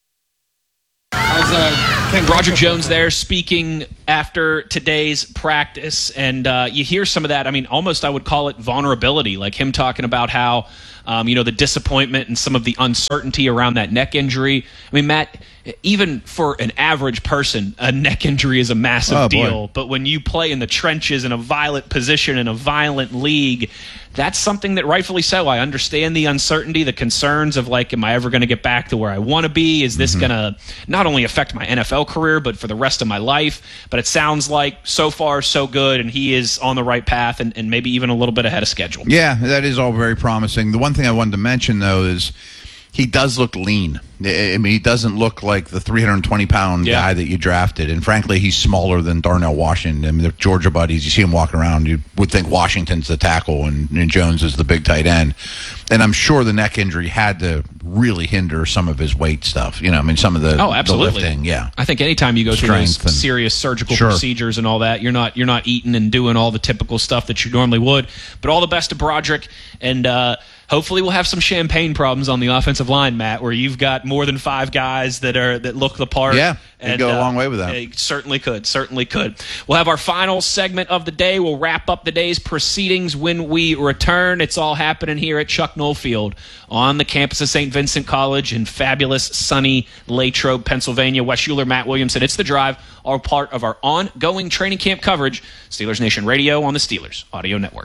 Speaker 18: Roger Jones there speaking after today's practice, and uh, you hear some of that. I mean, almost I would call it vulnerability, like him talking about how, um, you know, the disappointment and some of the uncertainty around that neck injury. I mean, Matt, even for an average person, a neck injury is a massive
Speaker 19: Oh, boy.
Speaker 18: deal. But when you play in the trenches in a violent position in a violent league, that's something that rightfully so. I understand the uncertainty, the concerns of like, am I ever going to get back to where I want to be? Is this
Speaker 19: Mm-hmm.
Speaker 18: going to not only affect my N F L career, but for the rest of my life? But it sounds like so far so good, and he is on the right path and, and maybe even a little bit ahead of schedule.
Speaker 19: Yeah, that is all very promising. The one thing I wanted to mention, though, is he does look lean. I mean, he doesn't look like the three hundred twenty pound
Speaker 18: Yeah.
Speaker 19: guy that you drafted. And frankly, he's smaller than Darnell Washington. I mean, they're Georgia buddies. You see him walking around, you would think Washington's the tackle and, and Jones is the big tight end. And I'm sure the neck injury had to really hinder some of his weight stuff. You know, I mean, some of the,
Speaker 18: Oh, absolutely.
Speaker 19: the lifting. Yeah.
Speaker 18: I think anytime you go through those
Speaker 19: Strength and-
Speaker 18: serious surgical
Speaker 19: Sure.
Speaker 18: procedures and all that, you're not you're not eating and doing all the typical stuff that you normally would. But all the best to Broderick, and uh, hopefully we'll have some champagne problems on the offensive line, Matt, where you've got more than five guys that are that look the part.
Speaker 19: Yeah, it'd go a long way with that.
Speaker 18: It certainly could, certainly could. We'll have our final segment of the day. We'll wrap up the day's proceedings when we return. It's all happening here at Chuck Noll Field on the campus of Saint Vincent College in fabulous, sunny Latrobe, Pennsylvania. Wes Euler, Matt Williamson. It's The Drive, all part of our ongoing training camp coverage. Steelers Nation Radio on the Steelers Audio Network.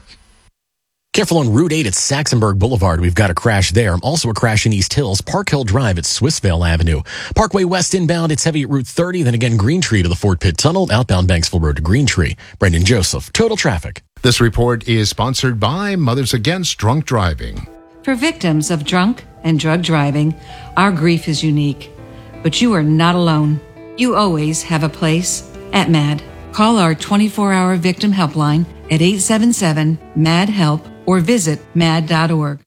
Speaker 20: Careful on Route eight at Saxonburg Boulevard. We've got a crash there. Also a crash in East Hills, Park Hill Drive at Swissvale Avenue. Parkway West inbound, it's heavy at Route thirty. Then again, Green Tree to the Fort Pitt Tunnel, outbound Banksville Road to Green Tree. Brendan Joseph, Total Traffic.
Speaker 21: This report is sponsored by Mothers Against Drunk Driving.
Speaker 22: For victims of drunk and drug driving, our grief is unique. But you are not alone. You always have a place at MAD. Call our twenty-four hour victim helpline at eight seven seven, M A D, HELP or visit mad dot org.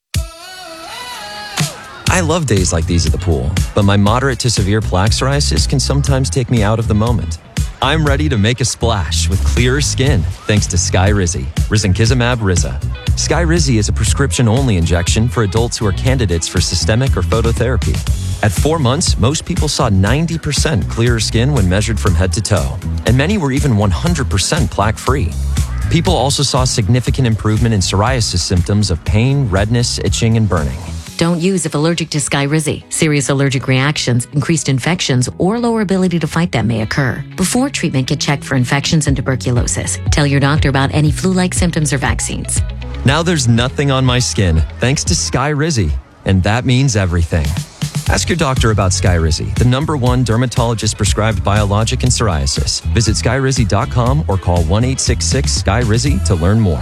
Speaker 10: I love days like these at the pool, but my moderate to severe plaque psoriasis can sometimes take me out of the moment. I'm ready to make a splash with clearer skin thanks to Skyrizi, risankizumab Riza. Skyrizi is a prescription-only injection for adults who are candidates for systemic or phototherapy. At four months, most people saw ninety percent clearer skin when measured from head to toe, and many were even one hundred percent plaque-free. People also saw significant improvement in psoriasis symptoms of pain, redness, itching, and burning.
Speaker 11: Don't use if allergic to Skyrizi. Serious allergic reactions, increased infections, or lower ability to fight them may occur. Before treatment, get checked for infections and tuberculosis. Tell your doctor about any flu-like symptoms or vaccines.
Speaker 10: Now there's nothing on my skin thanks to Skyrizi, and that means everything. Ask your doctor about Skyrizi, the number one dermatologist-prescribed biologic in psoriasis. Visit skyrizi dot com or call one eight six six, S K Y R I Z I to learn more.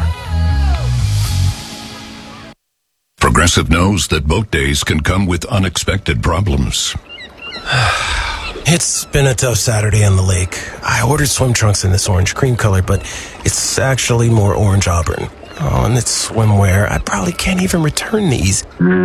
Speaker 12: Progressive knows that boat days can come with unexpected problems.
Speaker 13: It's been a tough Saturday on the lake. I ordered swim trunks in this orange cream color, but it's actually more orange auburn. Oh, and it's swimwear. I probably can't even return these.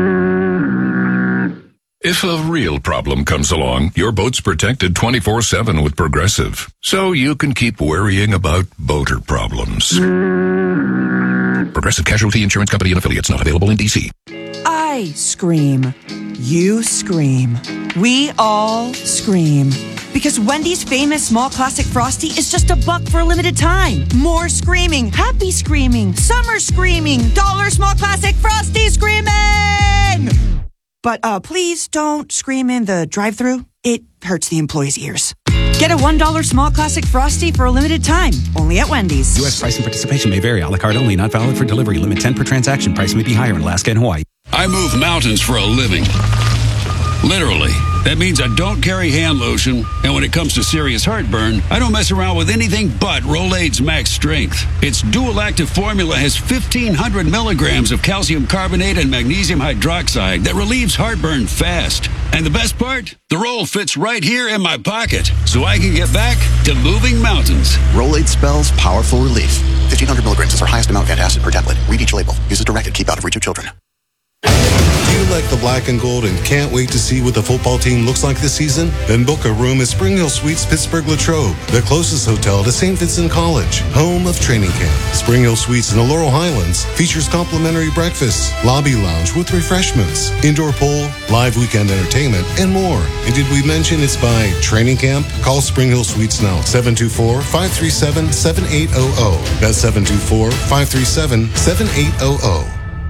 Speaker 12: If a real problem comes along, your boat's protected twenty-four seven with Progressive, so you can keep worrying about boater problems. Progressive Casualty Insurance Company and Affiliates, not available in D C.
Speaker 15: I scream. You scream. We all scream. Because Wendy's famous small classic Frosty is just a buck for a limited time. More screaming, happy screaming, summer screaming, dollar small classic Frosty screaming! But uh, please don't scream in the drive-thru. It hurts the employees' ears. Get a one dollar small classic Frosty for a limited time, only at Wendy's.
Speaker 16: U S price and participation may vary. A la carte only, not valid for delivery. Limit ten per transaction. Price may be higher in Alaska and Hawaii.
Speaker 28: I move mountains for a living. Literally. That means I don't carry hand lotion, and when it comes to serious heartburn, I don't mess around with anything but Rolaids Max Strength. Its dual-active formula has fifteen hundred milligrams of calcium carbonate and magnesium hydroxide that relieves heartburn fast. And the best part? The roll fits right here in my pocket, so I can get back to moving mountains.
Speaker 29: Rolaids spells powerful relief.
Speaker 1: fifteen hundred milligrams is our highest amount of antacid per tablet. Read each label. Use as directed. Keep out of reach of children.
Speaker 6: Do you like the black and gold and can't wait to see what the football team looks like this season? Then book a room at Spring Hill Suites Pittsburgh Latrobe, the closest hotel to Saint Vincent College, home of training camp. Spring Hill Suites in the Laurel Highlands features complimentary breakfasts, lobby lounge with refreshments, indoor pool, live weekend entertainment, and more. And did we mention it's by training camp? Call Spring Hill Suites now, seven two four, five three seven, seven eight zero zero. That's seven two four, five three seven, seven eight zero zero.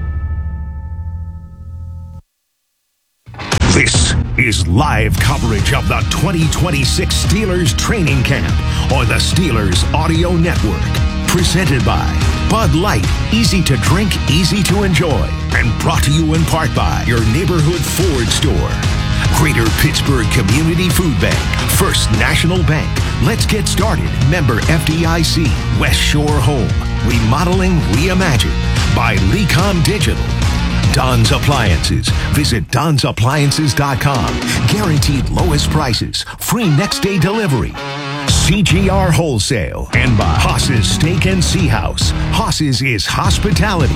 Speaker 17: This is live coverage of the twenty twenty-six Steelers training camp on the Steelers Audio Network. Presented by Bud Light, easy to drink, easy to enjoy. And brought to you in part by your neighborhood Ford store. Greater Pittsburgh Community Food Bank, First National Bank. Let's get started. Member F D I C, West Shore Home. Remodeling Reimagined by Lecom Digital. Don's Appliances. Visit Don's Appliances dot com. Guaranteed lowest prices. Free next day delivery. C G R Wholesale. And by Haas's Steak and Sea House. Haas's is hospitality.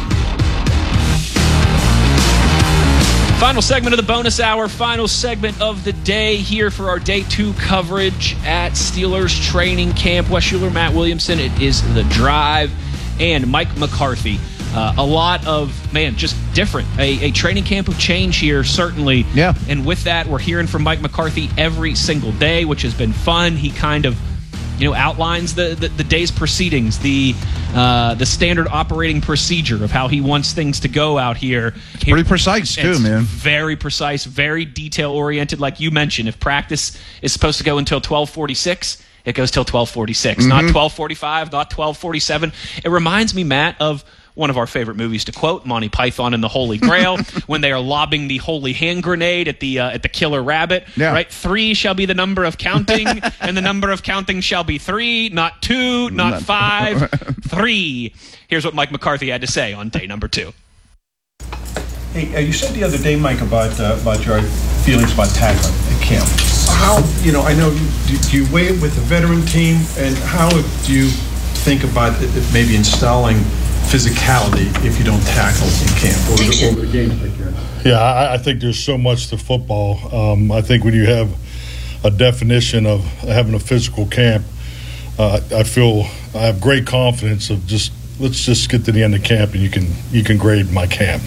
Speaker 18: Final segment of the bonus hour, final segment of the day here for our day two coverage at Steelers training camp. Wes Schuler, Matt Williamson, it is The Drive, and Mike McCarthy. Uh, a lot of, man, just different. A, a training camp of change here, certainly.
Speaker 19: Yeah.
Speaker 18: And with that, we're hearing from Mike McCarthy every single day, which has been fun. He kind of, you know, outlines the, the, the day's proceedings, the uh, the standard operating procedure of how he wants things to go out here.
Speaker 19: It's pretty precise, too,
Speaker 18: It's
Speaker 19: man.
Speaker 18: Very precise, very detail-oriented. Like you mentioned, if practice is supposed to go until twelve forty-six, it goes till twelve forty-six,
Speaker 19: Mm-hmm.
Speaker 18: not twelve forty-five, not twelve forty-seven. It reminds me, Matt, of one of our favorite movies to quote, Monty Python and the Holy Grail, when they are lobbing the holy hand grenade at the uh, at the killer rabbit.
Speaker 19: Yeah.
Speaker 18: Right? Three shall be the number of counting, and the number of counting shall be three, not two, not,
Speaker 19: Not-
Speaker 18: five, three. Here's what Mike McCarthy had to say on day number two.
Speaker 8: Hey, uh, you said the other day, Mike, about uh, about your feelings about tackling at camp. How, you know, I know, you, do, do you weigh it with the veteran team, and how do you think about it, it maybe installing physicality if you don't tackle in camp or the, or the games like that?
Speaker 7: Yeah, I, I think there's so much to football. Um, I think when you have a definition of having a physical camp, uh, I feel I have great confidence of just let's just get to the end of camp and you can you can grade my camp.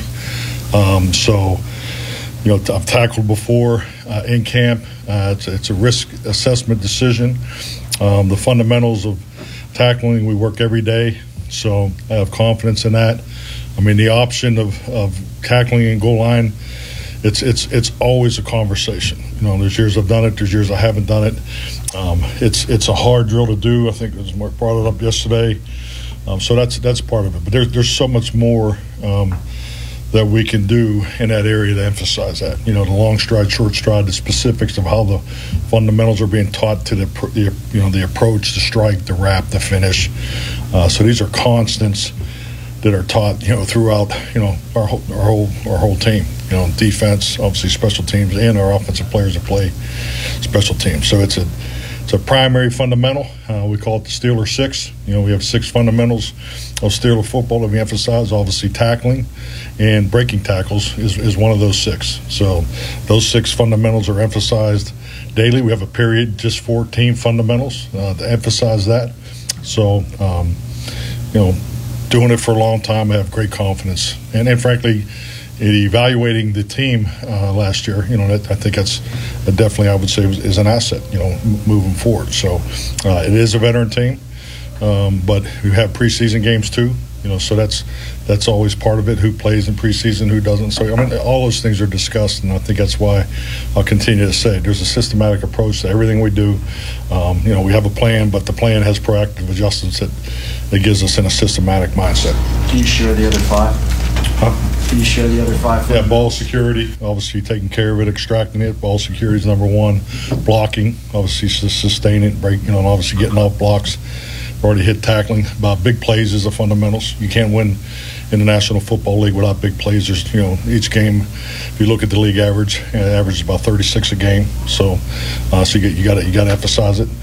Speaker 7: Um, so, you know, I've tackled before uh, in camp. Uh, it's, it's a risk assessment decision. Um, the fundamentals of tackling we work every day. So I have confidence in that. I mean, the option of, of tackling in goal line, it's it's it's always a conversation. You know, there's years I've done it, there's years I haven't done it. Um, it's it's a hard drill to do. I think as Mark brought it up yesterday. Um, so that's that's part of it. But there's there's so much more um, that we can do in that area to emphasize that. You know, the long stride, short stride, the specifics of how the fundamentals are being taught to the, the you know the approach, the strike, the wrap, the finish. Uh, so these are constants that are taught, you know, throughout, you know, our whole, our whole, our whole team. You know, defense, obviously special teams, and our offensive players that play special teams. So it's a, it's a primary fundamental. Uh, we call it the Steeler Six. You know, we have six fundamentals of Steeler football that we emphasize. Obviously, tackling and breaking tackles is, is one of those six. So those six fundamentals are emphasized daily. We have a period just for team fundamentals uh, to emphasize that. So, um, you know, doing it for a long time, I have great confidence. And, and frankly, in evaluating the team uh, last year, you know, that, I think that's uh, definitely, I would say, is, is an asset, you know, m- moving forward. So uh, it is a veteran team, um, but we have preseason games too, you know, so that's that's always part of it, who plays in preseason, who doesn't. So, I mean, all those things are discussed, and I think that's why I'll continue to say there's a systematic approach to everything we do. Um, you know, we have a plan, but the plan has proactive adjustments that, that gives us in a systematic mindset.
Speaker 14: Can you share the other five?
Speaker 7: Huh?
Speaker 14: Can you share the other five?
Speaker 7: Yeah, ball security, obviously taking care of it, extracting it. Ball security is number one. Blocking, obviously sustain it, break, you know, and obviously getting off blocks. We've already hit tackling. About big plays is the fundamentals. You can't win in the National Football League without big plays. There's, you know, each game, if you look at the league average, uh, average is about thirty-six a game. So, uh, so you get, you got to you got to emphasize it.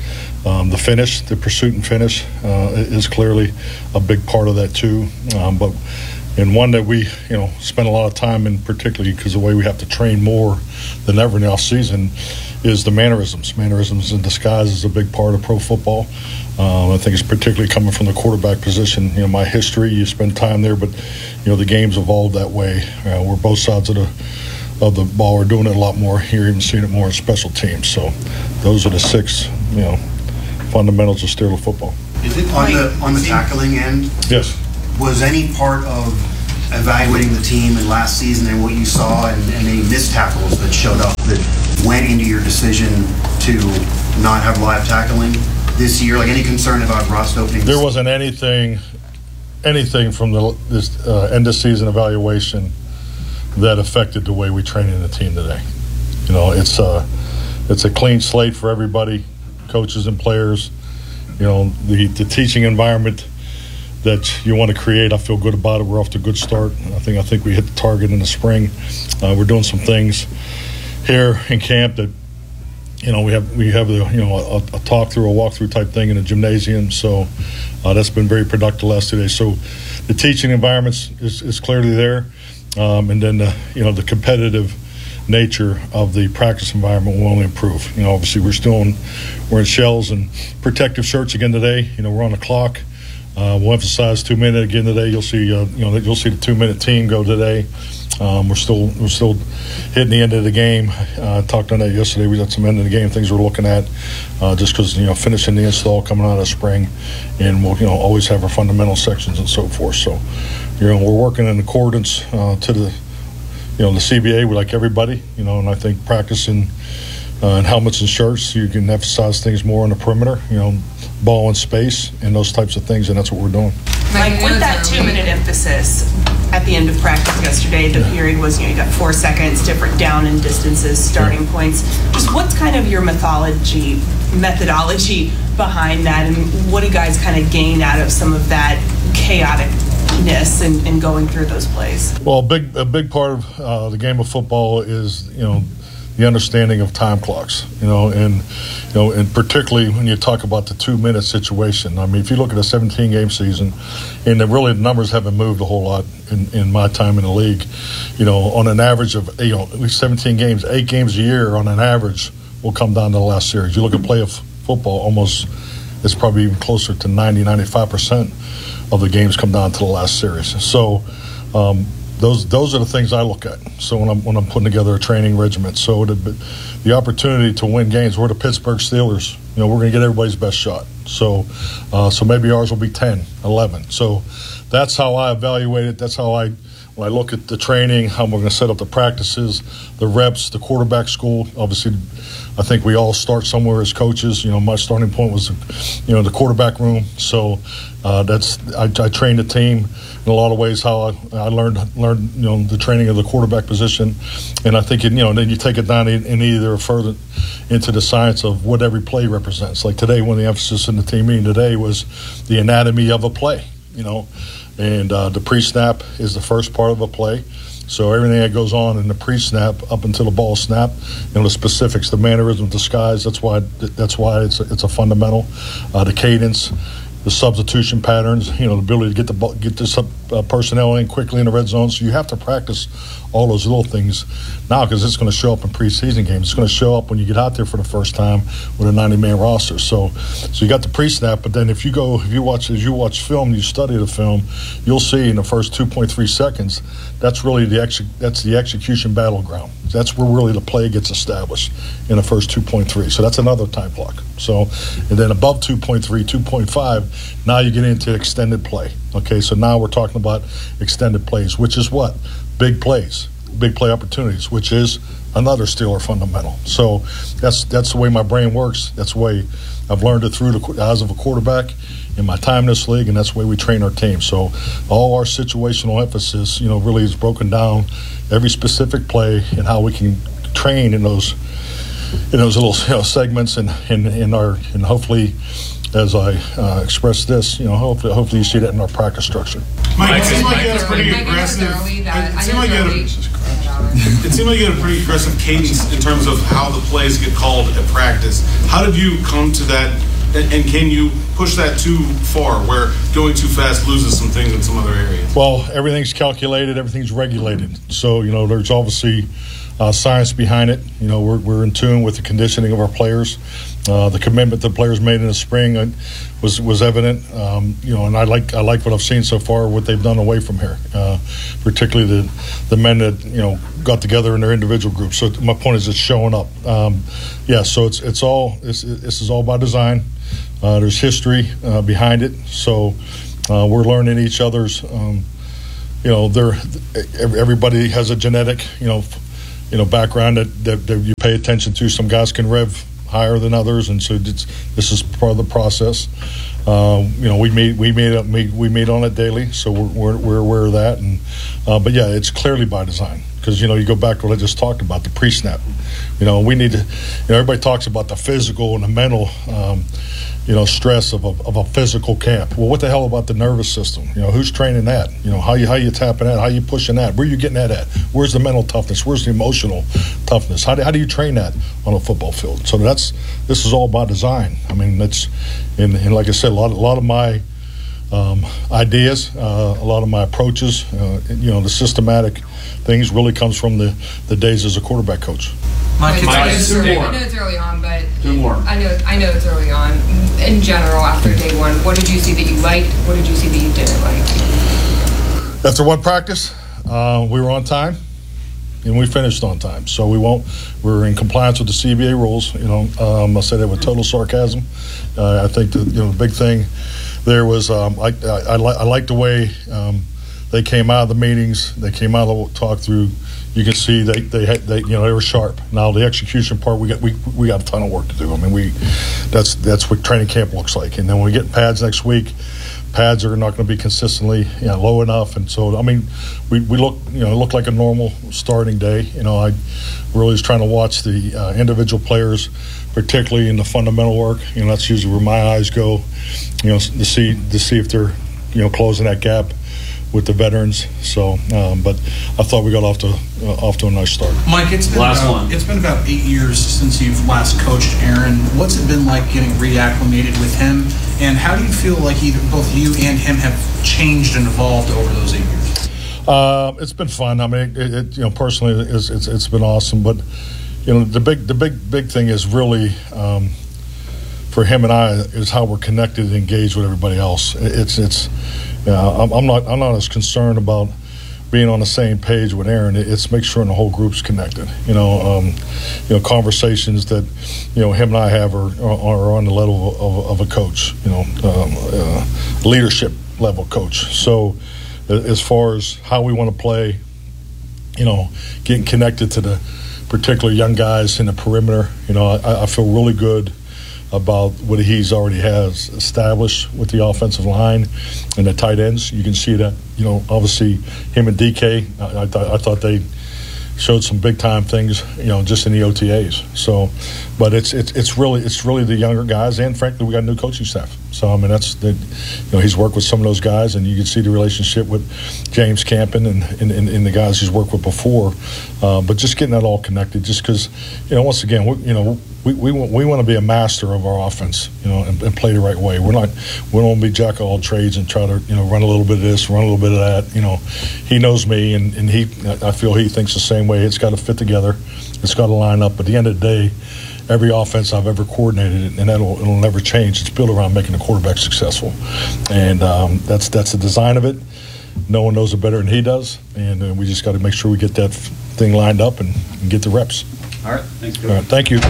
Speaker 7: Um, the finish, the pursuit and finish, uh, is clearly a big part of that too. Um, but and one that we, you know, spend a lot of time in, particularly because the way we have to train more than ever in the off season, is the mannerisms. Mannerisms in disguise is a big part of pro football. Um, I think it's particularly coming from the quarterback position. You know, my history, you spend time there, but you know the game's evolved that way. Uh, we're both sides of the of the ball. We're doing it a lot more here, even seeing it more in special teams. So those are the six, you know, fundamentals of Steeler football.
Speaker 3: Is it on the on the tackling end?
Speaker 7: Yes.
Speaker 3: Was any part of evaluating the team in last season and what you saw and, and any missed tackles that showed up that went into your decision to not have live tackling this year? Like any concern about rust opening?
Speaker 7: There wasn't anything, anything from the this uh, end of season evaluation that affected the way we train in the team today. You know, it's a it's a clean slate for everybody, coaches and players. You know, the the teaching environment that you want to create, I feel good about it. We're off to a good start. I think I think we hit the target in the spring. Uh, we're doing some things here in camp that, you know, we have we have a, you know a, a talk through, a walkthrough type thing in the gymnasium. So uh, that's been very productive the last two days. So the teaching environment is, is clearly there, um, and then the, you know the competitive nature of the practice environment will only improve. You know, obviously we're still in, we're in shells and protective shirts again today. You know, we're on the clock. Uh, we'll emphasize two minute again today. You'll see, uh, you know, you'll see the two minute team go today. Um, we're still, we're still hitting the end of the game. Uh, talked on that yesterday. We got some end of the game things we're looking at, uh, just because you know finishing the install coming out of spring, and we'll you know always have our fundamental sections and so forth. So, you know, we're working in accordance uh, to the, you know, the C B A. We like everybody, you know, and I think practicing uh, in helmets and shirts, you can emphasize things more on the perimeter. You know, ball in space and those types of things, and that's what we're doing.
Speaker 5: Like with that two-minute emphasis at the end of practice yesterday, the period was, you know, you got four seconds, different down and distances, starting yeah. points. Just what's kind of your methodology, methodology behind that, and what do you guys kind of gain out of some of that chaoticness and, and going through those plays?
Speaker 7: Well, a big, a big part of uh, the game of football is, you know, the understanding of time clocks, you know, and you know, and particularly when you talk about the two-minute situation. I mean, if you look at a seventeen-game season, and the, really the numbers haven't moved a whole lot in, in my time in the league. You know, on an average of you know at least seventeen games, eight games a year on an average will come down to the last series. You look at playoff football, almost it's probably even closer to ninety, ninety-five percent of the games come down to the last series. So. Um, Those those are the things I look at. So when I'm when I'm putting together a training regiment, so the the opportunity to win games, we're the Pittsburgh Steelers. You know, we're going to get everybody's best shot. So uh, so maybe ours will be ten, eleven. So that's how I evaluate it. That's how I when I look at the training, how we're going to set up the practices, the reps, the quarterback school. Obviously, I think we all start somewhere as coaches. You know, my starting point was, you know, the quarterback room. So uh, that's I, I trained the team in a lot of ways. How I, I learned learned you know the training of the quarterback position, and I think it, you know then you take it down in, in either further into the science of what every play represents. Like today, one of the emphasis in the team meeting today was the anatomy of a play. You know. And uh, the pre-snap is the first part of a play. So everything that goes on in the pre-snap up until the ball snap, you know, the specifics, the mannerism, disguise. That's why that's why it's a, it's a fundamental. Uh, the cadence, the substitution patterns. You know, the ability to get the ball, get this up, uh, personnel in quickly in the red zone. So you have to practice all those little things now because it's going to show up in preseason games. It's going to show up when you get out there for the first time with a ninety-man roster. So, so you got the pre-snap, but then if you go, if you watch, as you watch film, you study the film, you'll see in the first two point three seconds, that's really the ex- that's the execution battleground. That's where really the play gets established in the first two point three. So that's another time block. So, and then above two point three, two point five, now you get into extended play. Okay, so now we're talking about extended plays, which is what? Big plays, big play opportunities, which is another Steeler fundamental. So that's that's the way my brain works. That's the way I've learned it through the eyes of a quarterback in my time in this league, and that's the way we train our team. So all our situational emphasis, you know, really is broken down every specific play and how we can train in those in those little you know, segments and in, in our and hopefully. As I uh, express this, you know, hopefully, hopefully you see that in our practice structure.
Speaker 9: Mike, it seemed like you had a pretty aggressive. It seemed like you had a, it seemed like you had a pretty aggressive cadence in terms of how the plays get called at practice. How did you come to that And, and can you push that too far, where going too fast loses some things in some other areas?
Speaker 7: Well, everything's calculated, everything's regulated. So, you know, there's obviously uh, science behind it. You know, we're, we're in tune with the conditioning of our players. Uh, the commitment the players made in the spring uh, was was evident. Um, you know, and I like I like what I've seen so far, what they've done away from here, uh, particularly the the men that you know got together in their individual groups. So my point is, it's showing up. Um, yeah, so it's it's all it's, this is all by design. Uh, there's history uh, behind it, so uh, we're learning each other's. Um, you know, they're everybody has a genetic you know you know background that, that, that you pay attention to. Some guys can rev higher than others, and so it's, this is part of the process. Uh, you know, we meet we meet up we, we meet on it daily, so we're we're, we're aware of that. And uh, but yeah, it's clearly by design, because you know you go back to what I just talked about, the pre-snap. You know, we need to. You know, everybody talks about the physical and the mental. Um, you know, stress of a, of a physical camp. Well, what the hell about the nervous system? You know, who's training that? You know, how you how you tapping that? How you pushing that? Where you getting that at? Where's the mental toughness? Where's the emotional toughness? How do, how do you train that on a football field? So that's this is all by design. I mean, that's and, and like I said, a lot a lot of my um, ideas, uh, a lot of my approaches, uh, you know, the systematic things really comes from the the days as a quarterback coach.
Speaker 2: Mike,
Speaker 4: I, know
Speaker 2: it's,
Speaker 4: it's early,
Speaker 2: more.
Speaker 4: I know it's early on, but
Speaker 2: Do more.
Speaker 4: I know I know it's early on. In general, after day one, what did you see that you liked? What did you see that you didn't like?
Speaker 7: After one practice, uh, we were on time, and we finished on time. So we won't. We're in compliance with the C B A rules. You know, um, I say that with total sarcasm. Uh, I think the you know the big thing there was um, I I, I, li- I like the way um, they came out of the meetings. They came out of the talk through. You can see they they had they you know they were sharp. Now the execution part, we got we we got a ton of work to do. I mean we that's that's what training camp looks like. And then when we get pads next week, pads are not going to be consistently you know, low enough. And so I mean we, we look you know look like a normal starting day. You know I really was trying to watch the uh, individual players, particularly in the fundamental work. You know that's usually where my eyes go. You know to see to see if they're you know closing that gap with the veterans. So, um, but I thought we got off to uh, off to a nice start.
Speaker 2: Mike, it's been
Speaker 9: Last
Speaker 2: about,
Speaker 9: one.
Speaker 2: it's been about eight years since you've last coached Aaron. What's it been like getting reacclimated with him, and how do you feel like either both you and him have changed and evolved over those eight years?
Speaker 7: Uh, it's been fun. I mean, it, it, you know, personally, it's, it's it's been awesome. But you know, the big the big big thing is really. Um, For him and I, is how we're connected and engaged with everybody else. It's it's. Uh, I'm, I'm not I'm not as concerned about being on the same page with Aaron. It's make sure the whole group's connected. You know, um, you know, conversations that you know him and I have are are on the level of, of a coach. You know, um, uh, leadership level coach. So, as far as how we want to play, you know, getting connected to the particular young guys in the perimeter. You know, I, I feel really good about what he's already has established with the offensive line and the tight ends. You can see that, you know, obviously him and D K, I, I, th- I thought they showed some big time things, you know, just in the O T As. So, but it's it's it's really it's really the younger guys, and frankly, we got a new coaching staff. So I mean, that's the, you know, he's worked with some of those guys, and you can see the relationship with James Campen and and, and, and the guys he's worked with before. Uh, but just getting that all connected, just because, you know, once again, we, you know. We we want, we want to be a master of our offense, you know, and, and play the right way. We're not we don't want to be jack of all trades and try to you know run a little bit of this, run a little bit of that. You know, he knows me, and, and he I feel he thinks the same way. It's got to fit together. It's got to line up. At the end of the day, every offense I've ever coordinated, and that'll it'll never change. It's built around making the quarterback successful, and um, that's that's the design of it. No one knows it better than he does, and uh, we just got to make sure we get that thing lined up and, and get the reps.
Speaker 2: All right, thanks, Coach.
Speaker 7: All right, thank you.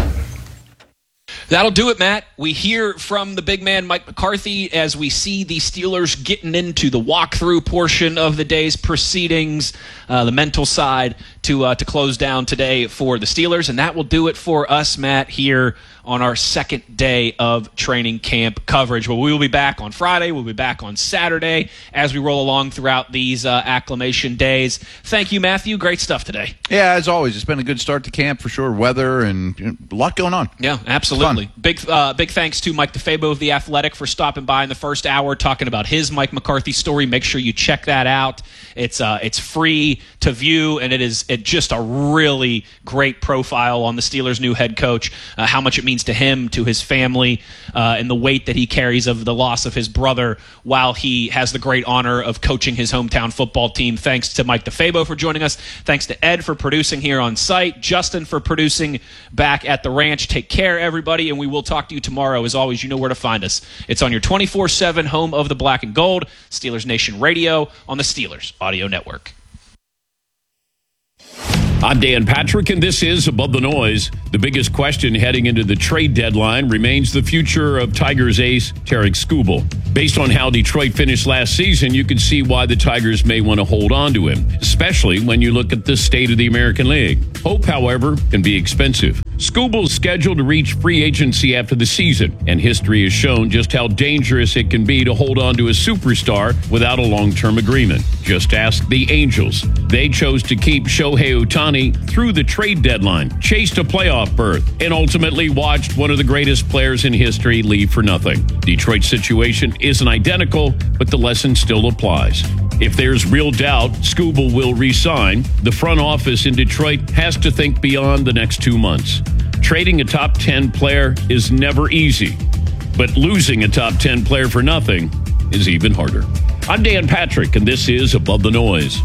Speaker 18: That'll do it, Matt. We hear from the big man, Mike McCarthy, as we see the Steelers getting into the walkthrough portion of the day's proceedings, uh, the mental side, to uh, to close down today for the Steelers. And that will do it for us, Matt, here on our second day of training camp coverage. Well, we will be back on Friday. We'll be back on Saturday as we roll along throughout these uh, acclimation days. Thank you, Matthew. Great stuff today.
Speaker 19: Yeah, as always, it's been a good start to camp for sure. Weather and you know, a lot going on.
Speaker 18: Yeah, absolutely. Absolutely. Big uh, big thanks to Mike DeFabo of The Athletic for stopping by in the first hour talking about his Mike McCarthy story. Make sure you check that out. It's uh, it's free to view, and it is it just a really great profile on the Steelers' new head coach, uh, how much it means to him, to his family, uh, and the weight that he carries of the loss of his brother while he has the great honor of coaching his hometown football team. Thanks to Mike DeFabo for joining us. Thanks to Ed for producing here on site. Justin for producing back at the ranch. Take care, everybody, and we will talk to you tomorrow. As always, you know where to find us. It's on your twenty-four seven home of the black and gold, Steelers Nation Radio on the Steelers Audio Network.
Speaker 28: I'm Dan Patrick, and this is Above the Noise. The biggest question heading into the trade deadline remains the future of Tigers ace Tarek Skubal. Based on how Detroit finished last season, you can see why the Tigers may want to hold on to him, especially when you look at the state of the American League. Hope, however, can be expensive. Skubal's scheduled to reach free agency after the season, and history has shown just how dangerous it can be to hold on to a superstar without a long-term agreement. Just ask the Angels. They chose to keep Shohei Ohtani through the trade deadline, chased a playoff berth, and ultimately watched one of the greatest players in history leave for nothing. Detroit's situation isn't identical, but the lesson still applies. If there's real doubt Skubal will re-sign, the front office in Detroit has to think beyond the next two months. Trading a top ten player is never easy, but losing a top ten player for nothing is even harder. I'm Dan Patrick, and this is Above the Noise.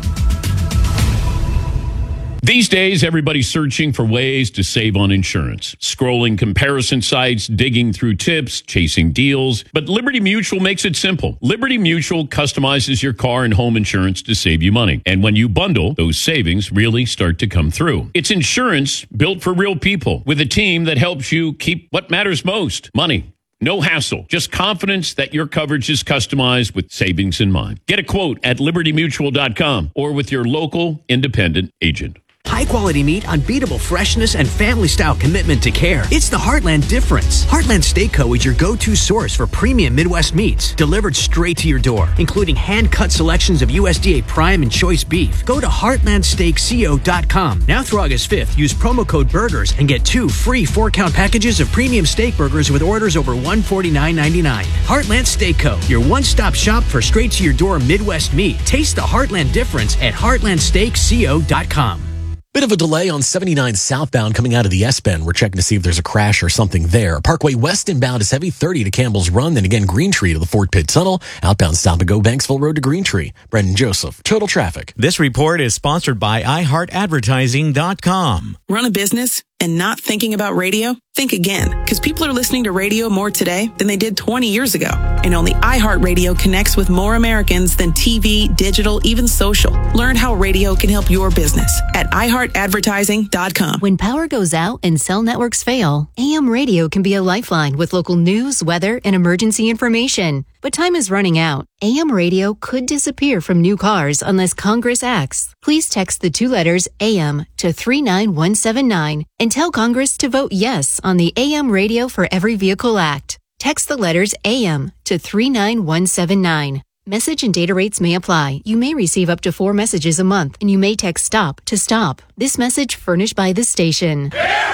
Speaker 28: These days, everybody's searching for ways to save on insurance. Scrolling comparison sites, digging through tips, chasing deals. But Liberty Mutual makes it simple. Liberty Mutual customizes your car and home insurance to save you money. And when you bundle, those savings really start to come through. It's insurance built for real people with a team that helps you keep what matters most, money. No hassle, just confidence that your coverage is customized with savings in mind. Get a quote at liberty mutual dot com or with your local independent agent.
Speaker 20: High-quality meat, unbeatable freshness, and family-style commitment to care. It's the Heartland difference. Heartland Steak Co. is your go-to source for premium Midwest meats, delivered straight to your door, including hand-cut selections of U S D A Prime and Choice beef. Go to heartland steak co dot com. Now through August fifth, use promo code BURGERS and get two free four-count packages of premium steak burgers with orders over one hundred forty-nine ninety-nine. Heartland Steak Co., your one-stop shop for straight-to-your-door Midwest meat. Taste the Heartland difference at heartland steak co dot com.
Speaker 21: Bit of a delay on seventy-nine southbound coming out of the S-Bend. We're checking to see if there's a crash or something there. Parkway West inbound is heavy, thirty to Campbell's Run, then again Green Tree to the Fort Pitt Tunnel. Outbound stop and go Banksville Road to Green Tree. Brendan Joseph, Total Traffic.
Speaker 22: This report is sponsored by i heart advertising dot com.
Speaker 23: Run a business and not thinking about radio? Think again, because people are listening to radio more today than they did twenty years ago. And only iHeartRadio connects with more Americans than T V, digital, even social. Learn how radio can help your business at i heart advertising dot com.
Speaker 24: When power goes out and cell networks fail, A M radio can be a lifeline with local news, weather, and emergency information. But time is running out. A M radio could disappear from new cars unless Congress acts. Please text the two letters A M to three nine one seven nine and tell Congress to vote yes on the A M Radio for Every Vehicle Act. Text the letters A M to three nine one seven nine. Message and data rates may apply. You may receive up to four messages a month, and you may text STOP to stop. This message furnished by this station.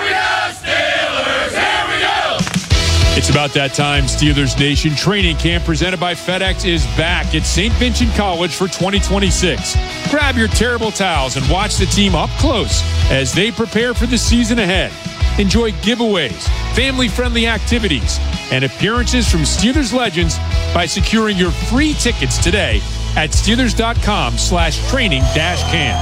Speaker 25: It's about that time. Steelers Nation training camp presented by FedEx is back at Saint Vincent College for twenty twenty-six. Grab your terrible towels and watch the team up close as they prepare for the season ahead. Enjoy giveaways, family-friendly activities, and appearances from Steelers legends by securing your free tickets today at Steelers.com slash training dash camp.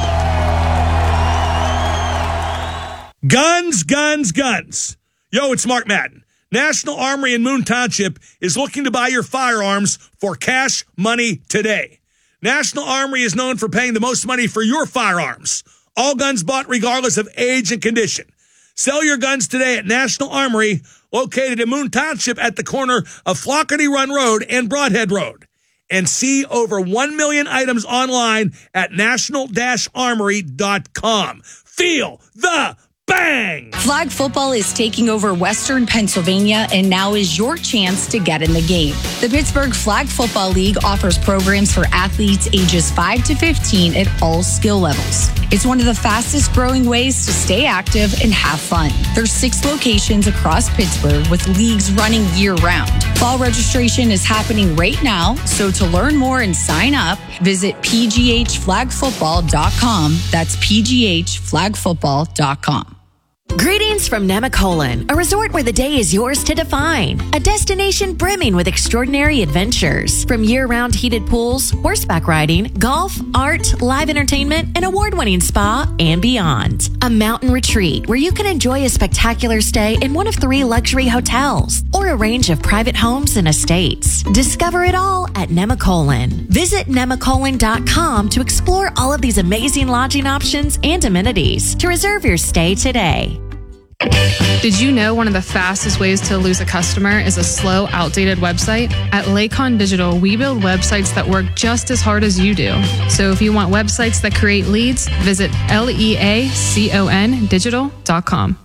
Speaker 26: Guns, guns, guns. Yo, it's Mark Madden. National Armory in Moon Township is looking to buy your firearms for cash money today. National Armory is known for paying the most money for your firearms. All guns bought regardless of age and condition. Sell your guns today at National Armory, located in Moon Township at the corner of Flockerty Run Road and Broadhead Road. And see over one million items online at national dash armory dot com. Feel the Bang!
Speaker 1: Flag football is taking over Western Pennsylvania, and now is your chance to get in the game. The Pittsburgh Flag Football League offers programs for athletes ages five to fifteen at all skill levels. It's one of the fastest growing ways to stay active and have fun. There's six locations across Pittsburgh with leagues running year round. Fall registration is happening right now, so to learn more and sign up, visit p g h flag football dot com. That's p g h flag football dot com.
Speaker 10: Greetings from Nemacolin, a resort where the day is yours to define. A destination brimming with extraordinary adventures. From year-round heated pools, horseback riding, golf, art, live entertainment, an award-winning spa, and beyond. A mountain retreat where you can enjoy a spectacular stay in one of three luxury hotels or a range of private homes and estates. Discover it all at Nemacolin. Visit nemacolin dot com to explore all of these amazing lodging options and amenities. To reserve your stay today.
Speaker 11: Did you know one of the fastest ways to lose a customer is a slow, outdated website? At Lakon Digital, we build websites that work just as hard as you do. So if you want websites that create leads, visit L E A C O N digital dot com.